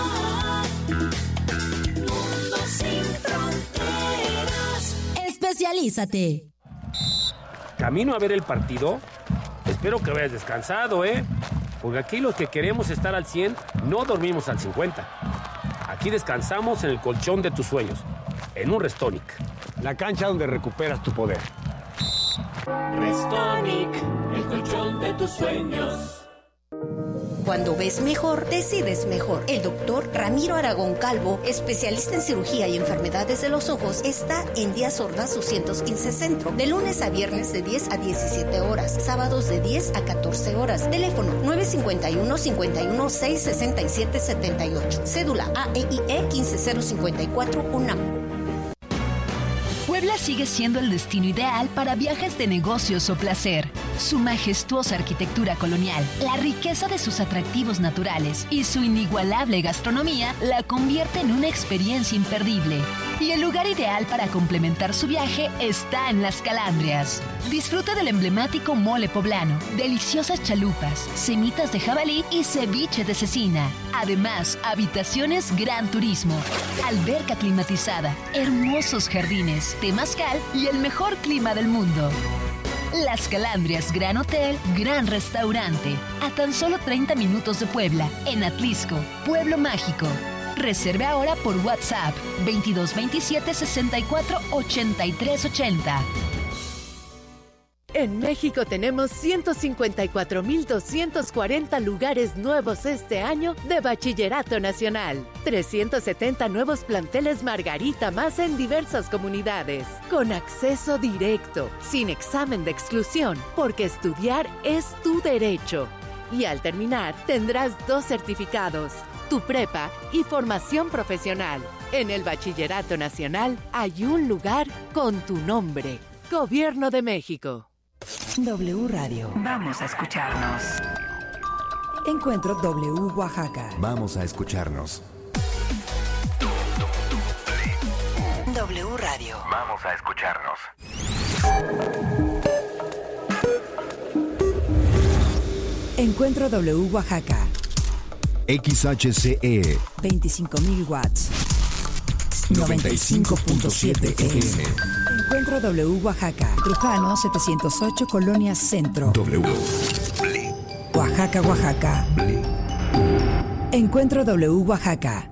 Mundo sin fronteras. Especialízate. ¿Camino a ver el partido? Espero que vayas descansado, ¿eh? Porque aquí los que queremos estar al cien no dormimos al cincuenta. Aquí descansamos en el colchón de tus sueños, en un Restonic. La cancha donde recuperas tu poder. Restonic, el colchón de tus sueños. Cuando ves mejor, decides mejor. El doctor Ramiro Aragón Calvo, especialista en cirugía y enfermedades de los ojos, está en Díaz Ordaz doscientos quince Centro, de lunes a viernes de diez a diecisiete horas, sábados de diez a catorce horas. Teléfono nueve cinco uno, cinco uno seis, seis siete siete ocho. Cédula A E I E uno cinco cero cinco cuatro UNAM. Puebla sigue siendo el destino ideal para viajes de negocios o placer. Su majestuosa arquitectura colonial, la riqueza de sus atractivos naturales y su inigualable gastronomía la convierte en una experiencia imperdible. Y el lugar ideal para complementar su viaje está en Las Calandrias. Disfruta del emblemático mole poblano, deliciosas chalupas, semitas de jabalí y ceviche de cecina. Además, habitaciones Gran Turismo, alberca climatizada, hermosos jardines, temazcal y el mejor clima del mundo. Las Calandrias Gran Hotel, Gran Restaurante, a tan solo treinta minutos de Puebla, en Atlisco, Pueblo Mágico. Reserve ahora por WhatsApp veintidós veintisiete sesenta y cuatro ochenta y tres ochenta. En México tenemos ciento cincuenta y cuatro mil doscientos cuarenta lugares nuevos este año de Bachillerato Nacional. trescientos setenta nuevos planteles Margarita más en diversas comunidades. Con acceso directo, sin examen de exclusión, porque estudiar es tu derecho. Y al terminar, tendrás dos certificados, tu prepa y formación profesional. En el Bachillerato Nacional hay un lugar con tu nombre. Gobierno de México. W Radio. Vamos a escucharnos. Encuentro W Oaxaca. Vamos a escucharnos. W Radio. Vamos a escucharnos. Encuentro W Oaxaca. X H C E. veinticinco mil watts. noventa y cinco punto siete F M. Encuentro W Oaxaca. Trujano setecientos ocho, Colonia Centro. W. Oaxaca, Oaxaca. Encuentro W Oaxaca.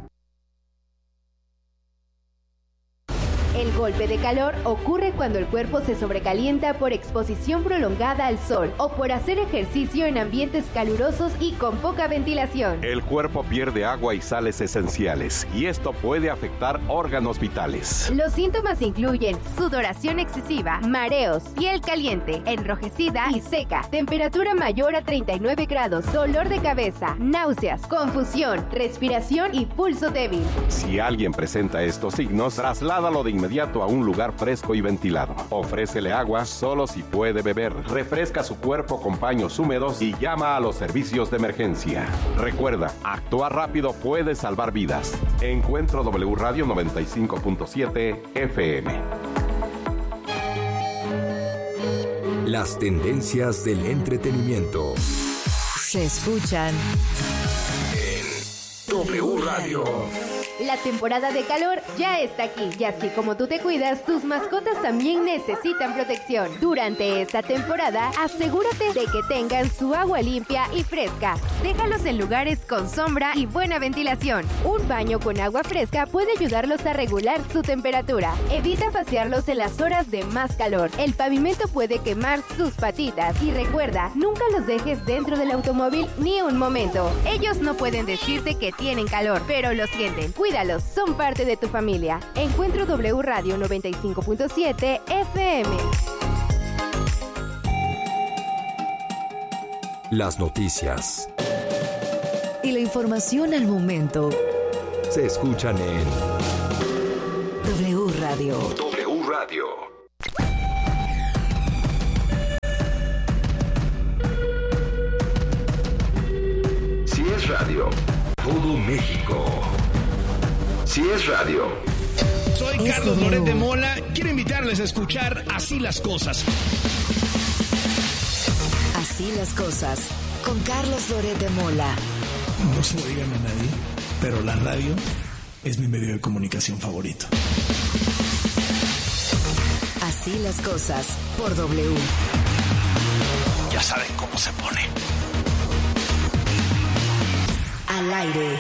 El golpe de calor ocurre cuando el cuerpo se sobrecalienta por exposición prolongada al sol o por hacer ejercicio en ambientes calurosos y con poca ventilación. El cuerpo pierde agua y sales esenciales y esto puede afectar órganos vitales. Los síntomas incluyen sudoración excesiva, mareos, piel caliente, enrojecida y seca, temperatura mayor a treinta y nueve grados, dolor de cabeza, náuseas, confusión, respiración y pulso débil. Si alguien presenta estos signos, trasládalo de inmediato a un lugar fresco y ventilado. Ofrécele agua solo si puede beber. Refresca su cuerpo con paños húmedos y llama a los servicios de emergencia. Recuerda, actuar rápido puede salvar vidas. Encuentro W Radio noventa y cinco punto siete F M. Las tendencias del entretenimiento se escuchan en W Radio. La temporada de calor ya está aquí y así como tú te cuidas, tus mascotas también necesitan protección. Durante esta temporada, asegúrate de que tengan su agua limpia y fresca. Déjalos en lugares con sombra y buena ventilación. Un baño con agua fresca puede ayudarlos a regular su temperatura. Evita pasearlos en las horas de más calor. El pavimento puede quemar sus patitas. Y recuerda, nunca los dejes dentro del automóvil ni un momento. Ellos no pueden decirte que tienen calor, pero lo sienten. Cuídalos, son parte de tu familia. Encuentro W Radio noventa y cinco punto siete F M. Las noticias y la información al momento se escuchan en W Radio. W Radio. Si es radio, todo México. Si es radio. Soy Carlos Loret de Mola. Quiero invitarles a escuchar Así las Cosas. Así las cosas, con Carlos Loret de Mola. No se lo digan a nadie, pero la radio es mi medio de comunicación favorito. Así las cosas, por W. Ya saben cómo se pone. Al aire.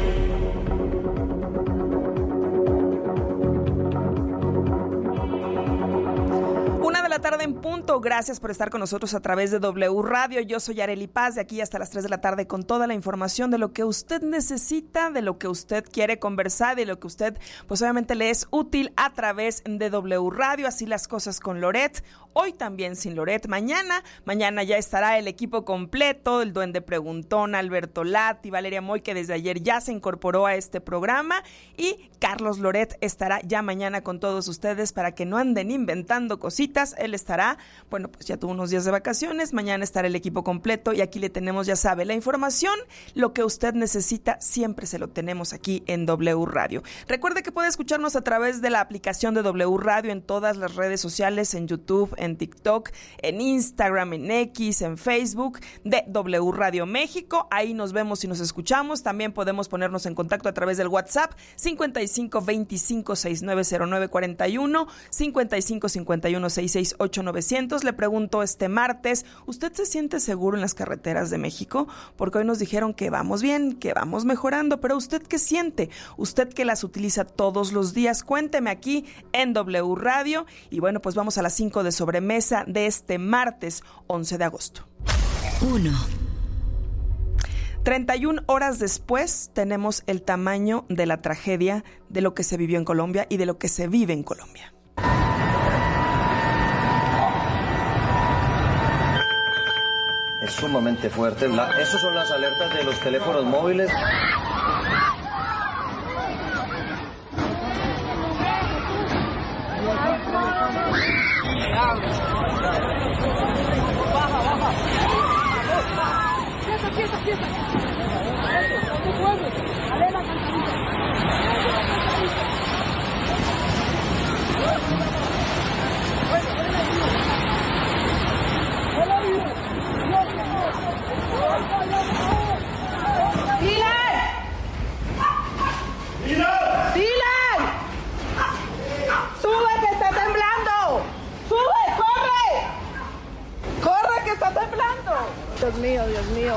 La tarde en punto. Gracias por estar con nosotros a través de W Radio. Yo soy Arely Paz, de aquí hasta las tres de la tarde con toda la información de lo que usted necesita, de lo que usted quiere conversar, de lo que usted pues obviamente le es útil a través de W Radio. Así las cosas con Loret. Hoy también sin Loret. Mañana, mañana ya estará el equipo completo, el Duende Preguntón, Alberto Lati, Valeria Moy, que desde ayer ya se incorporó a este programa, y Carlos Loret estará ya mañana con todos ustedes para que no anden inventando cositas. Él estará, bueno, pues ya tuvo unos días de vacaciones, mañana estará el equipo completo y aquí le tenemos, ya sabe, la información, lo que usted necesita, siempre se lo tenemos aquí en W Radio. Recuerde que puede escucharnos a través de la aplicación de W Radio en todas las redes sociales, en YouTube, en TikTok, en Instagram, en X, en Facebook, de W Radio México. Ahí nos vemos y nos escuchamos. También podemos ponernos en contacto a través del WhatsApp cincuenta y cinco veinticinco sesenta y nueve cero nueve cuarenta y uno, cincuenta y cinco cincuenta y uno sesenta y seis ocho novecientos. Le pregunto este martes, ¿usted se siente seguro en las carreteras de México? Porque hoy nos dijeron que vamos bien, que vamos mejorando, pero ¿usted qué siente? ¿Usted que las utiliza todos los días? Cuénteme aquí en W Radio. Y bueno, pues vamos a las cinco de sobremesa de este martes once de agosto. Uno. treinta y una horas después tenemos el tamaño de la tragedia de lo que se vivió en Colombia y de lo que se vive en Colombia. Es sumamente fuerte. La, esas son las alertas de los teléfonos móviles. Dios mío, Dios mío.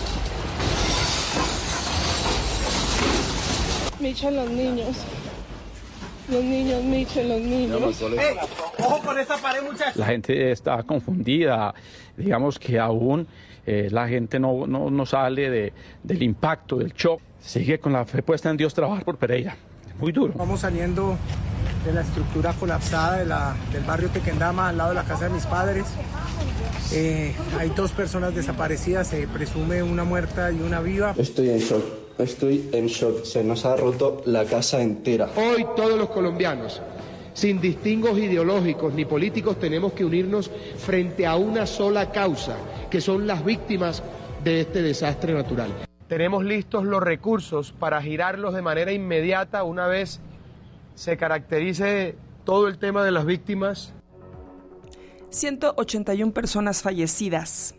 Micho, los niños. Los niños, Micho, los niños. ¡Eh! ¡Ojo con esa pared, muchachos! La gente está confundida. Digamos que aún eh, la gente no, no, no sale de, del impacto, del shock. Sigue con la fe puesta en Dios trabajar por Pereira. Es muy duro. Vamos saliendo de la estructura colapsada de la, del barrio Tequendama, al lado de la casa de mis padres. Eh, hay dos personas desaparecidas, se presume una muerta y una viva. Estoy en shock, estoy en shock, se nos ha roto la casa entera. Hoy todos los colombianos, sin distingos ideológicos ni políticos, tenemos que unirnos frente a una sola causa, que son las víctimas de este desastre natural. Tenemos listos los recursos para girarlos de manera inmediata una vez se caracterice todo el tema de las víctimas. ciento ochenta y una personas fallecidas,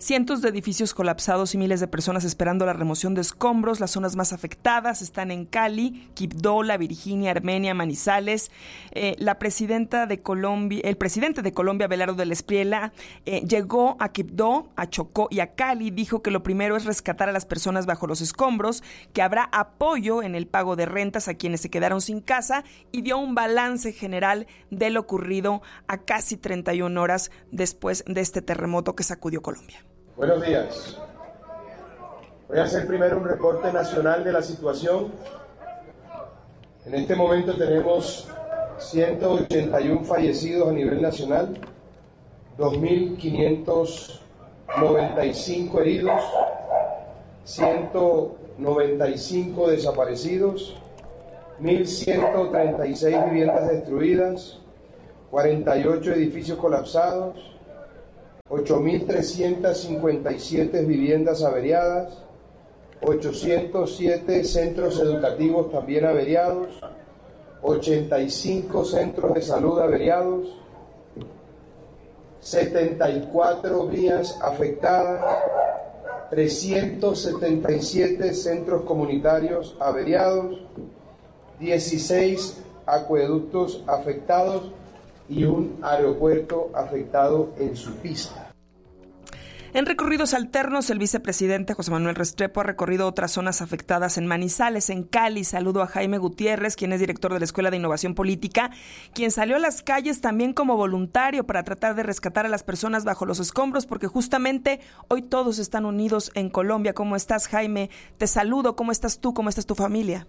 Cientos de edificios colapsados y miles de personas esperando la remoción de escombros. Las zonas más afectadas están en Cali, Quibdó, La Virginia, Armenia, Manizales. Eh, la presidenta de Colombia, el presidente de Colombia, Abelardo del Espriella, eh, llegó a Quibdó, a Chocó y a Cali. Dijo que lo primero es rescatar a las personas bajo los escombros, que habrá apoyo en el pago de rentas a quienes se quedaron sin casa, y dio un balance general de lo ocurrido a casi treinta y una horas después de este terremoto que sacudió Colombia. Buenos días. Voy a hacer primero un reporte nacional de la situación. En este momento tenemos ciento ochenta y uno fallecidos a nivel nacional, dos mil quinientos noventa y cinco heridos, ciento noventa y cinco desaparecidos, mil ciento treinta y seis viviendas destruidas, cuarenta y ocho edificios colapsados, ocho mil trescientas cincuenta y siete viviendas averiadas, ochocientos siete centros educativos también averiados, ochenta y cinco centros de salud averiados, setenta y cuatro vías afectadas, trescientos setenta y siete centros comunitarios averiados, dieciséis acueductos afectados y un aeropuerto afectado en su pista. En recorridos alternos, el vicepresidente José Manuel Restrepo ha recorrido otras zonas afectadas en Manizales, en Cali. Saludo a Jaime Gutiérrez, quien es director de la Escuela de Innovación Política, quien salió a las calles también como voluntario para tratar de rescatar a las personas bajo los escombros, porque justamente hoy todos están unidos en Colombia. ¿Cómo estás, Jaime? Te saludo. ¿Cómo estás tú? ¿Cómo está tu familia?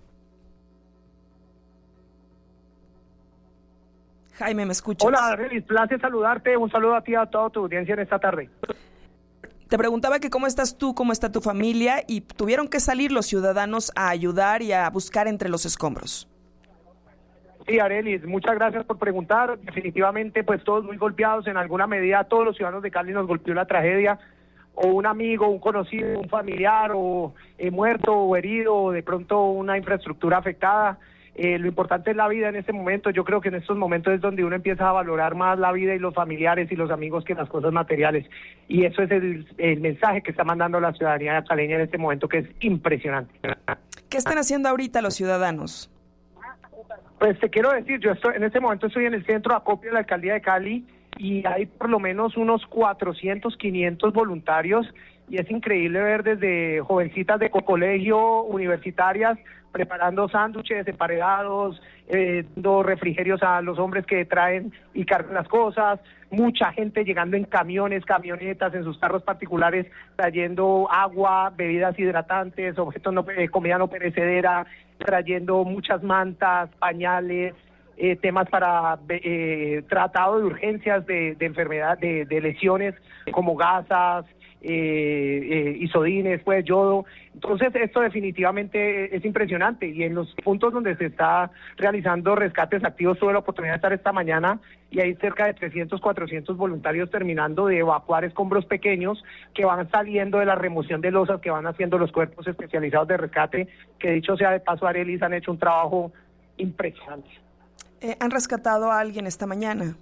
Jaime, ¿me escuchas? Hola, Arelis, placer saludarte. Un saludo a ti y a toda tu audiencia en esta tarde. Te preguntaba que cómo estás tú, cómo está tu familia, y tuvieron que salir los ciudadanos a ayudar y a buscar entre los escombros. Sí, Arelis, muchas gracias por preguntar. Definitivamente, pues todos muy golpeados en alguna medida. Todos los ciudadanos de Cali nos golpeó la tragedia, o un amigo, un conocido, un familiar, o eh, muerto o herido, o de pronto una infraestructura afectada. Eh, lo importante es la vida en este momento. Yo creo que en estos momentos es donde uno empieza a valorar más la vida y los familiares y los amigos que las cosas materiales, y eso es el, el mensaje que está mandando la ciudadanía caleña en este momento, que es impresionante. ¿Qué están haciendo ahorita los ciudadanos? Pues te quiero decir, yo estoy en este momento estoy en el centro de acopio de la alcaldía de Cali, y hay por lo menos unos cuatrocientos, quinientos voluntarios, y es increíble ver desde jovencitas de colegio, universitarias, preparando sándwiches emparedados, eh, dando refrigerios a los hombres que traen y cargan las cosas, mucha gente llegando en camiones, camionetas, en sus carros particulares, trayendo agua, bebidas hidratantes, objetos no, eh, comida no perecedera, trayendo muchas mantas, pañales, eh, temas para eh, tratado de urgencias de, de enfermedad, de, de lesiones como gasas, Eh, eh, isodines, pues yodo. Entonces esto definitivamente es impresionante, y en los puntos donde se está realizando rescates activos tuve la oportunidad de estar esta mañana, y hay cerca de trescientos, cuatrocientos voluntarios terminando de evacuar escombros pequeños que van saliendo de la remoción de losas que van haciendo los cuerpos especializados de rescate, que dicho sea de paso, Arelis, han hecho un trabajo impresionante. Eh, ¿Han rescatado a alguien esta mañana?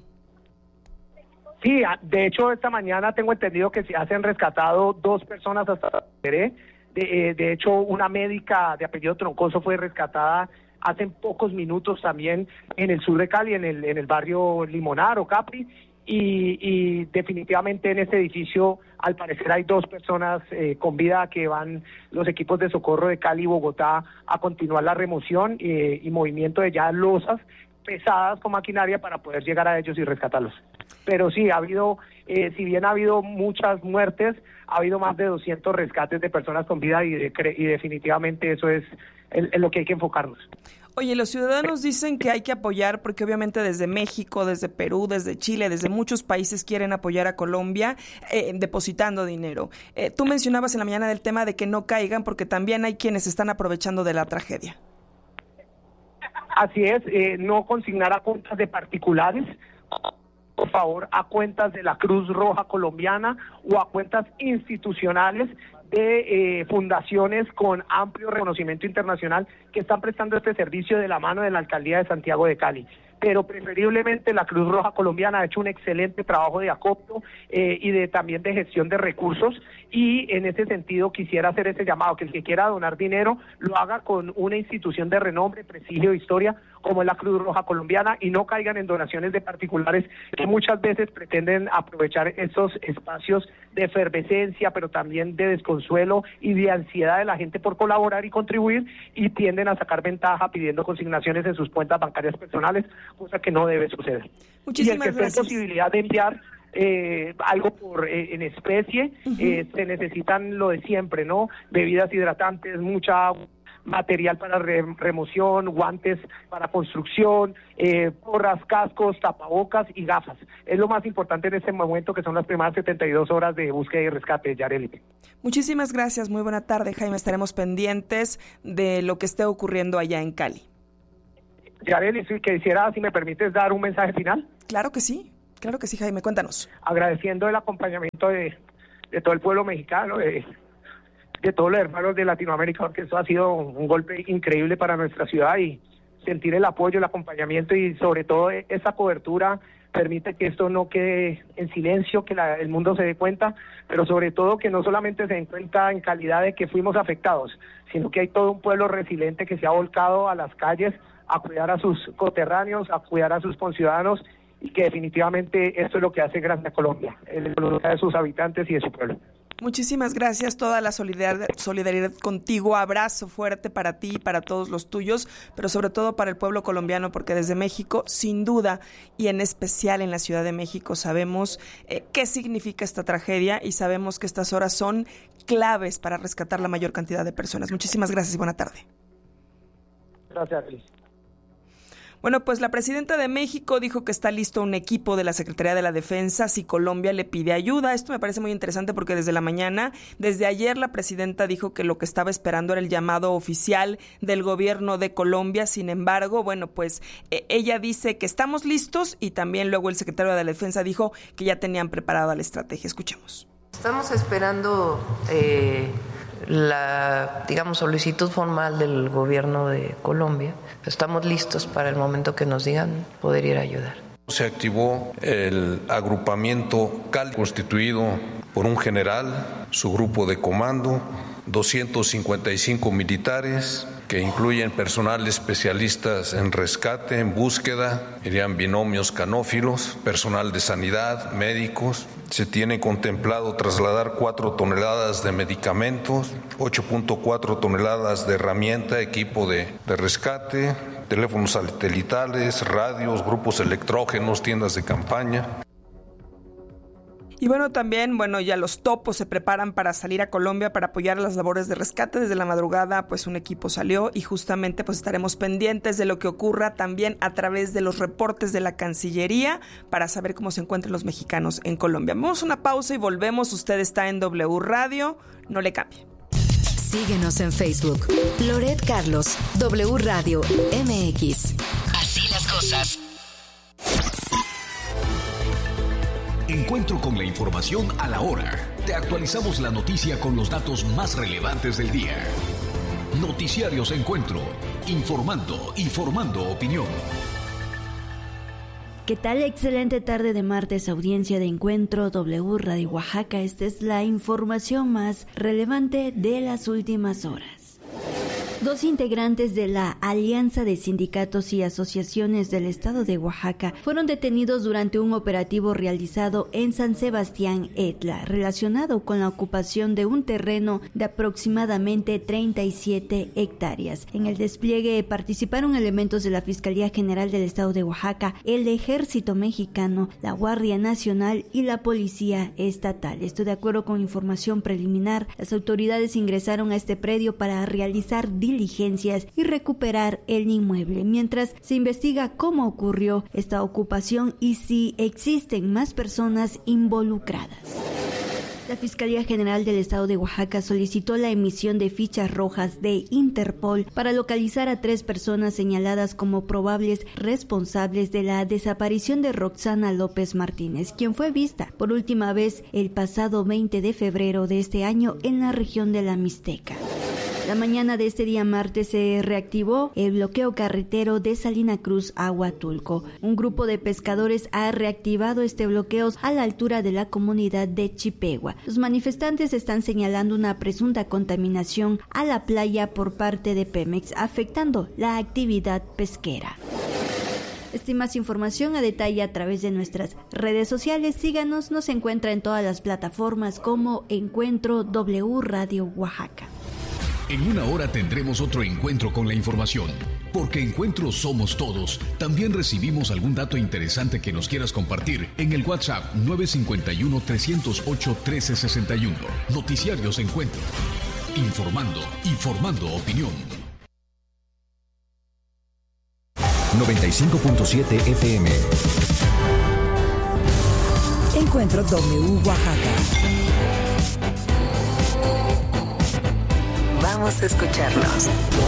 Sí, de hecho esta mañana tengo entendido que se han rescatado dos personas hasta de, de hecho una médica de apellido Troncoso fue rescatada hace pocos minutos también en el sur de Cali, en el en el barrio Limonar o Capri, y, y definitivamente en este edificio al parecer hay dos personas eh, con vida, que van los equipos de socorro de Cali y Bogotá a continuar la remoción eh, y movimiento de ya losas pesadas con maquinaria para poder llegar a ellos y rescatarlos. Pero sí, ha habido, eh, si bien ha habido muchas muertes, ha habido más de doscientos rescates de personas con vida, y, de, y definitivamente eso es en, en lo que hay que enfocarnos. Oye, los ciudadanos dicen que hay que apoyar, porque obviamente desde México, desde Perú, desde Chile, desde muchos países quieren apoyar a Colombia eh, depositando dinero. Eh, tú mencionabas en la mañana del tema de que no caigan, porque también hay quienes están aprovechando de la tragedia. Así es, eh, no consignar a cuentas de particulares, por favor, a cuentas de la Cruz Roja Colombiana o a cuentas institucionales de eh, fundaciones con amplio reconocimiento internacional que están prestando este servicio de la mano de la Alcaldía de Santiago de Cali. pero preferiblemente la Cruz Roja Colombiana ha hecho un excelente trabajo de acopio eh, y de también de gestión de recursos, y en ese sentido quisiera hacer ese llamado, que el que quiera donar dinero lo haga con una institución de renombre, prestigio e historia como es la Cruz Roja Colombiana, y no caigan en donaciones de particulares que muchas veces pretenden aprovechar esos espacios de efervescencia, pero también de desconsuelo y de ansiedad de la gente por colaborar y contribuir, y tienden a sacar ventaja pidiendo consignaciones en sus cuentas bancarias personales, cosa que no debe suceder. Muchísimas y el que gracias. tenga posibilidad de enviar eh, algo por eh, en especie, uh-huh. eh, se necesitan lo de siempre, ¿no? Bebidas hidratantes, mucha agua, material para re remoción, guantes para construcción, eh, porras, cascos, tapabocas y gafas. Es lo más importante en este momento, que son las primeras setenta y dos horas de búsqueda y rescate, Yareli. Muchísimas gracias, muy buena tarde, Jaime. Estaremos pendientes de lo que esté ocurriendo allá en Cali. Yareli, si quisiera, si me permites, dar un mensaje final. Claro que sí, claro que sí, Jaime, cuéntanos. Agradeciendo el acompañamiento de, de todo el pueblo mexicano, de de todos los hermanos de Latinoamérica, porque eso ha sido un golpe increíble para nuestra ciudad, y sentir el apoyo, el acompañamiento y sobre todo esa cobertura permite que esto no quede en silencio, que la, el mundo se dé cuenta, pero sobre todo que no solamente se den cuenta en calidad de que fuimos afectados, sino que hay todo un pueblo resiliente que se ha volcado a las calles a cuidar a sus coterráneos, a cuidar a sus conciudadanos, y que definitivamente esto es lo que hace grande a Colombia, la voluntad de sus habitantes y de su pueblo. Muchísimas gracias, toda la solidaridad, solidaridad contigo, abrazo fuerte para ti y para todos los tuyos, pero sobre todo para el pueblo colombiano, porque desde México, sin duda, y en especial en la Ciudad de México, sabemos eh, qué significa esta tragedia y sabemos que estas horas son claves para rescatar la mayor cantidad de personas. Muchísimas gracias y buena tarde. Gracias, Liz. Bueno, pues la presidenta de México dijo que está listo un equipo de la Secretaría de la Defensa si Colombia le pide ayuda. Esto me parece muy interesante porque desde la mañana, desde ayer, la presidenta dijo que lo que estaba esperando era el llamado oficial del gobierno de Colombia. Sin embargo, bueno, pues eh, ella dice que estamos listos, y también luego el secretario de la Defensa dijo que ya tenían preparada la estrategia. Escuchemos. Estamos esperando eh, la, digamos, solicitud formal del gobierno de Colombia. Estamos listos para el momento que nos digan poder ir a ayudar. Se activó el agrupamiento Cali, constituido por un general, su grupo de comando, doscientos cincuenta y cinco militares, que incluyen personal especialistas en rescate, en búsqueda, irían binomios canófilos, personal de sanidad, médicos. Se tiene contemplado trasladar cuatro toneladas de medicamentos, ocho punto cuatro toneladas de herramienta, equipo de, de rescate, teléfonos satelitales, radios, grupos electrógenos, tiendas de campaña. Y bueno, también, bueno, ya los topos se preparan para salir a Colombia para apoyar las labores de rescate. Desde la madrugada, pues un equipo salió, y justamente pues estaremos pendientes de lo que ocurra también a través de los reportes de la Cancillería para saber cómo se encuentran los mexicanos en Colombia. Vamos a una pausa y volvemos. Usted está en W Radio, no le cambie. Síguenos en Facebook. Loret Carlos, W Radio M X. Así las cosas. Encuentro con la información a la hora. Te actualizamos la noticia con los datos más relevantes del día. Noticiarios Encuentro. Informando y formando opinión. ¿Qué tal? Excelente tarde de martes, audiencia de Encuentro W Radio Oaxaca. Esta es la información más relevante de las últimas horas. Dos integrantes de la Alianza de Sindicatos y Asociaciones del Estado de Oaxaca fueron detenidos durante un operativo realizado en San Sebastián Etla, relacionado con la ocupación de un terreno de aproximadamente treinta y siete hectáreas. En el despliegue participaron elementos de la Fiscalía General del Estado de Oaxaca, el Ejército Mexicano, la Guardia Nacional y la Policía Estatal. Esto de acuerdo con información preliminar. Las autoridades ingresaron a este predio para realizar diligencias y recuperar el inmueble, mientras se investiga cómo ocurrió esta ocupación y si existen más personas involucradas. La Fiscalía General del Estado de Oaxaca solicitó la emisión de fichas rojas de Interpol para localizar a tres personas señaladas como probables responsables de la desaparición de Roxana López Martínez, quien fue vista por última vez el pasado veinte de febrero de este año en la región de la Mixteca. La mañana de este día martes se reactivó el bloqueo carretero de Salina Cruz a Huatulco. Un grupo de pescadores ha reactivado este bloqueo a la altura de la comunidad de Chipegua. Los manifestantes están señalando una presunta contaminación a la playa por parte de Pemex, afectando la actividad pesquera. Esta y más información a detalle a través de nuestras redes sociales. Síganos, nos encuentra en todas las plataformas como Encuentro W Radio Oaxaca. En una hora tendremos otro encuentro con la información, porque Encuentro somos todos. También recibimos algún dato interesante que nos quieras compartir en el WhatsApp nueve cinco uno, tres cero ocho, uno tres seis uno. Noticiarios Encuentro. Informando y formando opinión. noventa y cinco punto siete F M. Encuentro W Oaxaca. Vamos a escucharnos.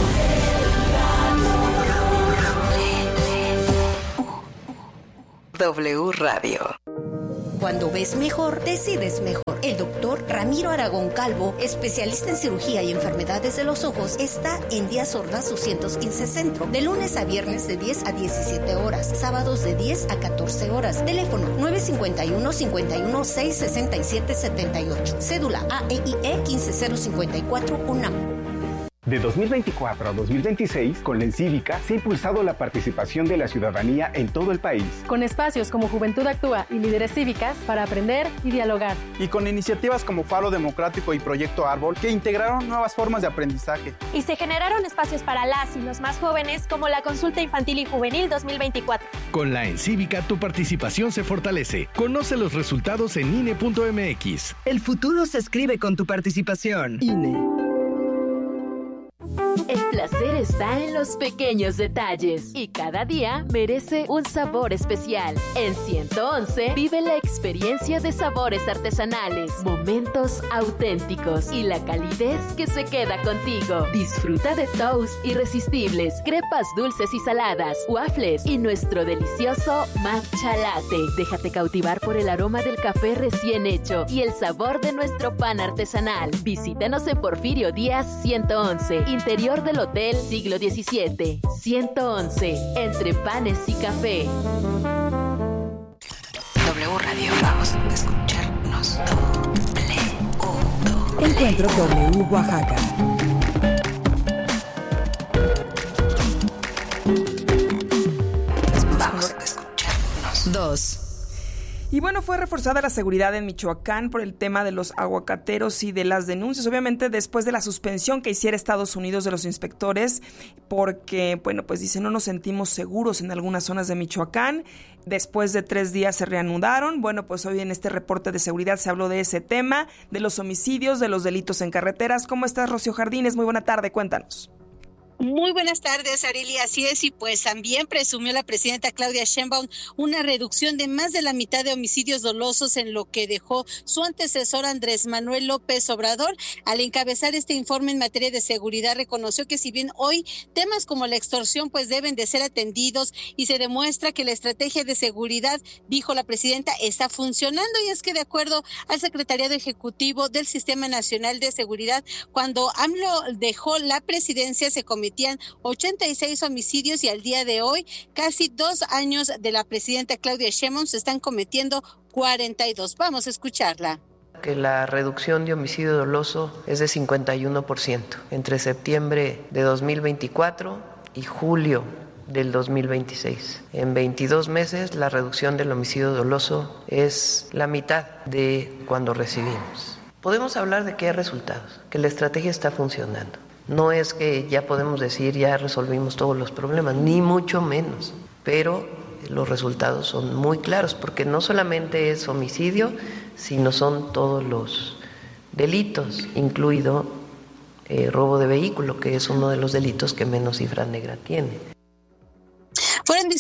W Radio. Cuando ves mejor, decides mejor. El doctor Ramiro Aragón Calvo, especialista en cirugía y enfermedades de los ojos, está en Díaz Ordaz doscientos quince Centro, de lunes a viernes de diez a diecisiete horas, sábados de diez a catorce horas. Teléfono nueve cinco uno, cinco uno seis, seis siete siete ocho. Cédula A E I E uno cinco cero cinco cuatro UNAM. De dos mil veinticuatro a dos mil veintiséis, con la Encívica se ha impulsado la participación de la ciudadanía en todo el país. Con espacios como Juventud Actúa y Líderes Cívicas para aprender y dialogar. Y con iniciativas como Faro Democrático y Proyecto Árbol que integraron nuevas formas de aprendizaje. Y se generaron espacios para las y los más jóvenes como la Consulta Infantil y Juvenil dos mil veinticuatro. Con la Encívica tu participación se fortalece. Conoce los resultados en I N E punto M X. El futuro se escribe con tu participación. I N E. El placer está en los pequeños detalles y cada día merece un sabor especial. En ciento once vive la experiencia de sabores artesanales, momentos auténticos y la calidez que se queda contigo. Disfruta de toast irresistibles, crepas dulces y saladas, waffles y nuestro delicioso matcha latte. Déjate cautivar por el aroma del café recién hecho y el sabor de nuestro pan artesanal. Visítanos en Porfirio Díaz ciento once, interior del Hotel Siglo diecisiete. ciento once, entre panes y café. W Radio, vamos a escucharnos. W. Encuentro W Oaxaca. Vamos a escucharnos. Dos. Y bueno, fue reforzada la seguridad en Michoacán por el tema de los aguacateros y de las denuncias, obviamente después de la suspensión que hiciera Estados Unidos de los inspectores, porque, bueno, pues dice, no nos sentimos seguros en algunas zonas de Michoacán. Después de tres días se reanudaron. Bueno, pues hoy en este reporte de seguridad se habló de ese tema, de los homicidios, de los delitos en carreteras. ¿Cómo estás, Rocío Jardines? Muy buena tarde, cuéntanos. Muy buenas tardes, Arely. Así es, y pues también presumió la presidenta Claudia Sheinbaum una reducción de más de la mitad de homicidios dolosos en lo que dejó su antecesor Andrés Manuel López Obrador. Al encabezar este informe en materia de seguridad, reconoció que si bien hoy temas como la extorsión pues deben de ser atendidos y se demuestra que la estrategia de seguridad, dijo la presidenta, está funcionando, y es que de acuerdo al Secretariado Ejecutivo del Sistema Nacional de Seguridad, cuando AMLO dejó la presidencia se cometían ochenta y seis homicidios y al día de hoy, casi dos años de la presidenta Claudia Sheinbaum, se están cometiendo cuarenta y dos. Vamos a escucharla. Que la reducción de homicidio doloso es de cincuenta y uno por ciento entre septiembre de dos mil veinticuatro y julio del dos mil veintiséis. En veintidós meses la reducción del homicidio doloso es la mitad de cuando recibimos. Podemos hablar de que hay resultados, que la estrategia está funcionando. No es que ya podemos decir ya resolvimos todos los problemas, ni mucho menos, pero los resultados son muy claros, porque no solamente es homicidio, sino son todos los delitos, incluido eh, robo de vehículo, que es uno de los delitos que menos cifra negra tiene. Fueron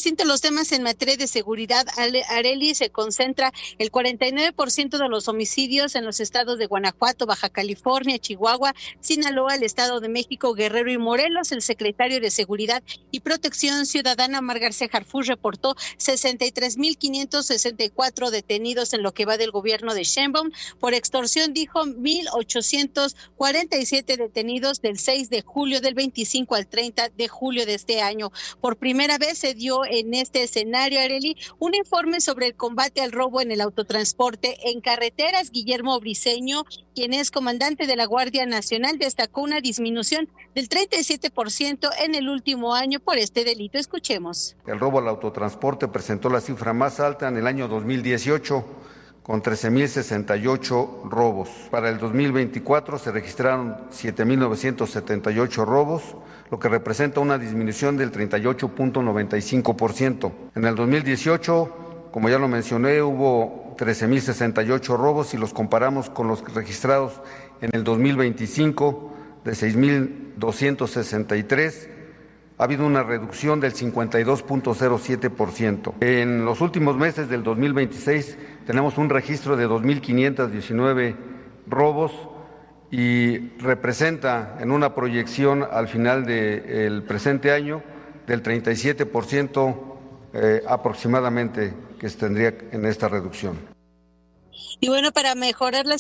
distintos los temas en materia de seguridad, Arely, se concentra el cuarenta y nueve por ciento de los homicidios en los estados de Guanajuato, Baja California, Chihuahua, Sinaloa, el Estado de México, Guerrero y Morelos. El secretario de Seguridad y Protección Ciudadana, Mar García Harfuch, reportó sesenta y tres mil quinientos sesenta y cuatro detenidos en lo que va del gobierno de Sheinbaum. Por extorsión, dijo, mil ochocientos cuarenta y siete detenidos del seis de julio del veinticinco al treinta de julio de este año. Por primera vez se dio en este escenario, Arely, un informe sobre el combate al robo en el autotransporte en carreteras. Guillermo Briceño, quien es comandante de la Guardia Nacional, destacó una disminución del treinta y siete por ciento en el último año por este delito. Escuchemos. El robo al autotransporte presentó la cifra más alta en el año dos mil dieciocho, con trece mil sesenta y ocho robos. Para el dos mil veinticuatro se registraron siete mil novecientos setenta y ocho robos, lo que representa una disminución del treinta y ocho punto noventa y cinco por ciento. En el dos mil dieciocho, como ya lo mencioné, hubo trece mil sesenta y ocho robos. Si los comparamos con los registrados en el dos mil veinticinco, de seis mil doscientos sesenta y tres, ha habido una reducción del cincuenta y dos punto cero siete por ciento. En los últimos meses del dos mil veintiséis tenemos un registro de dos mil quinientos diecinueve robos y representa en una proyección al final del presente año del treinta y siete por ciento eh, aproximadamente que se tendría en esta reducción. Y bueno, para mejorar la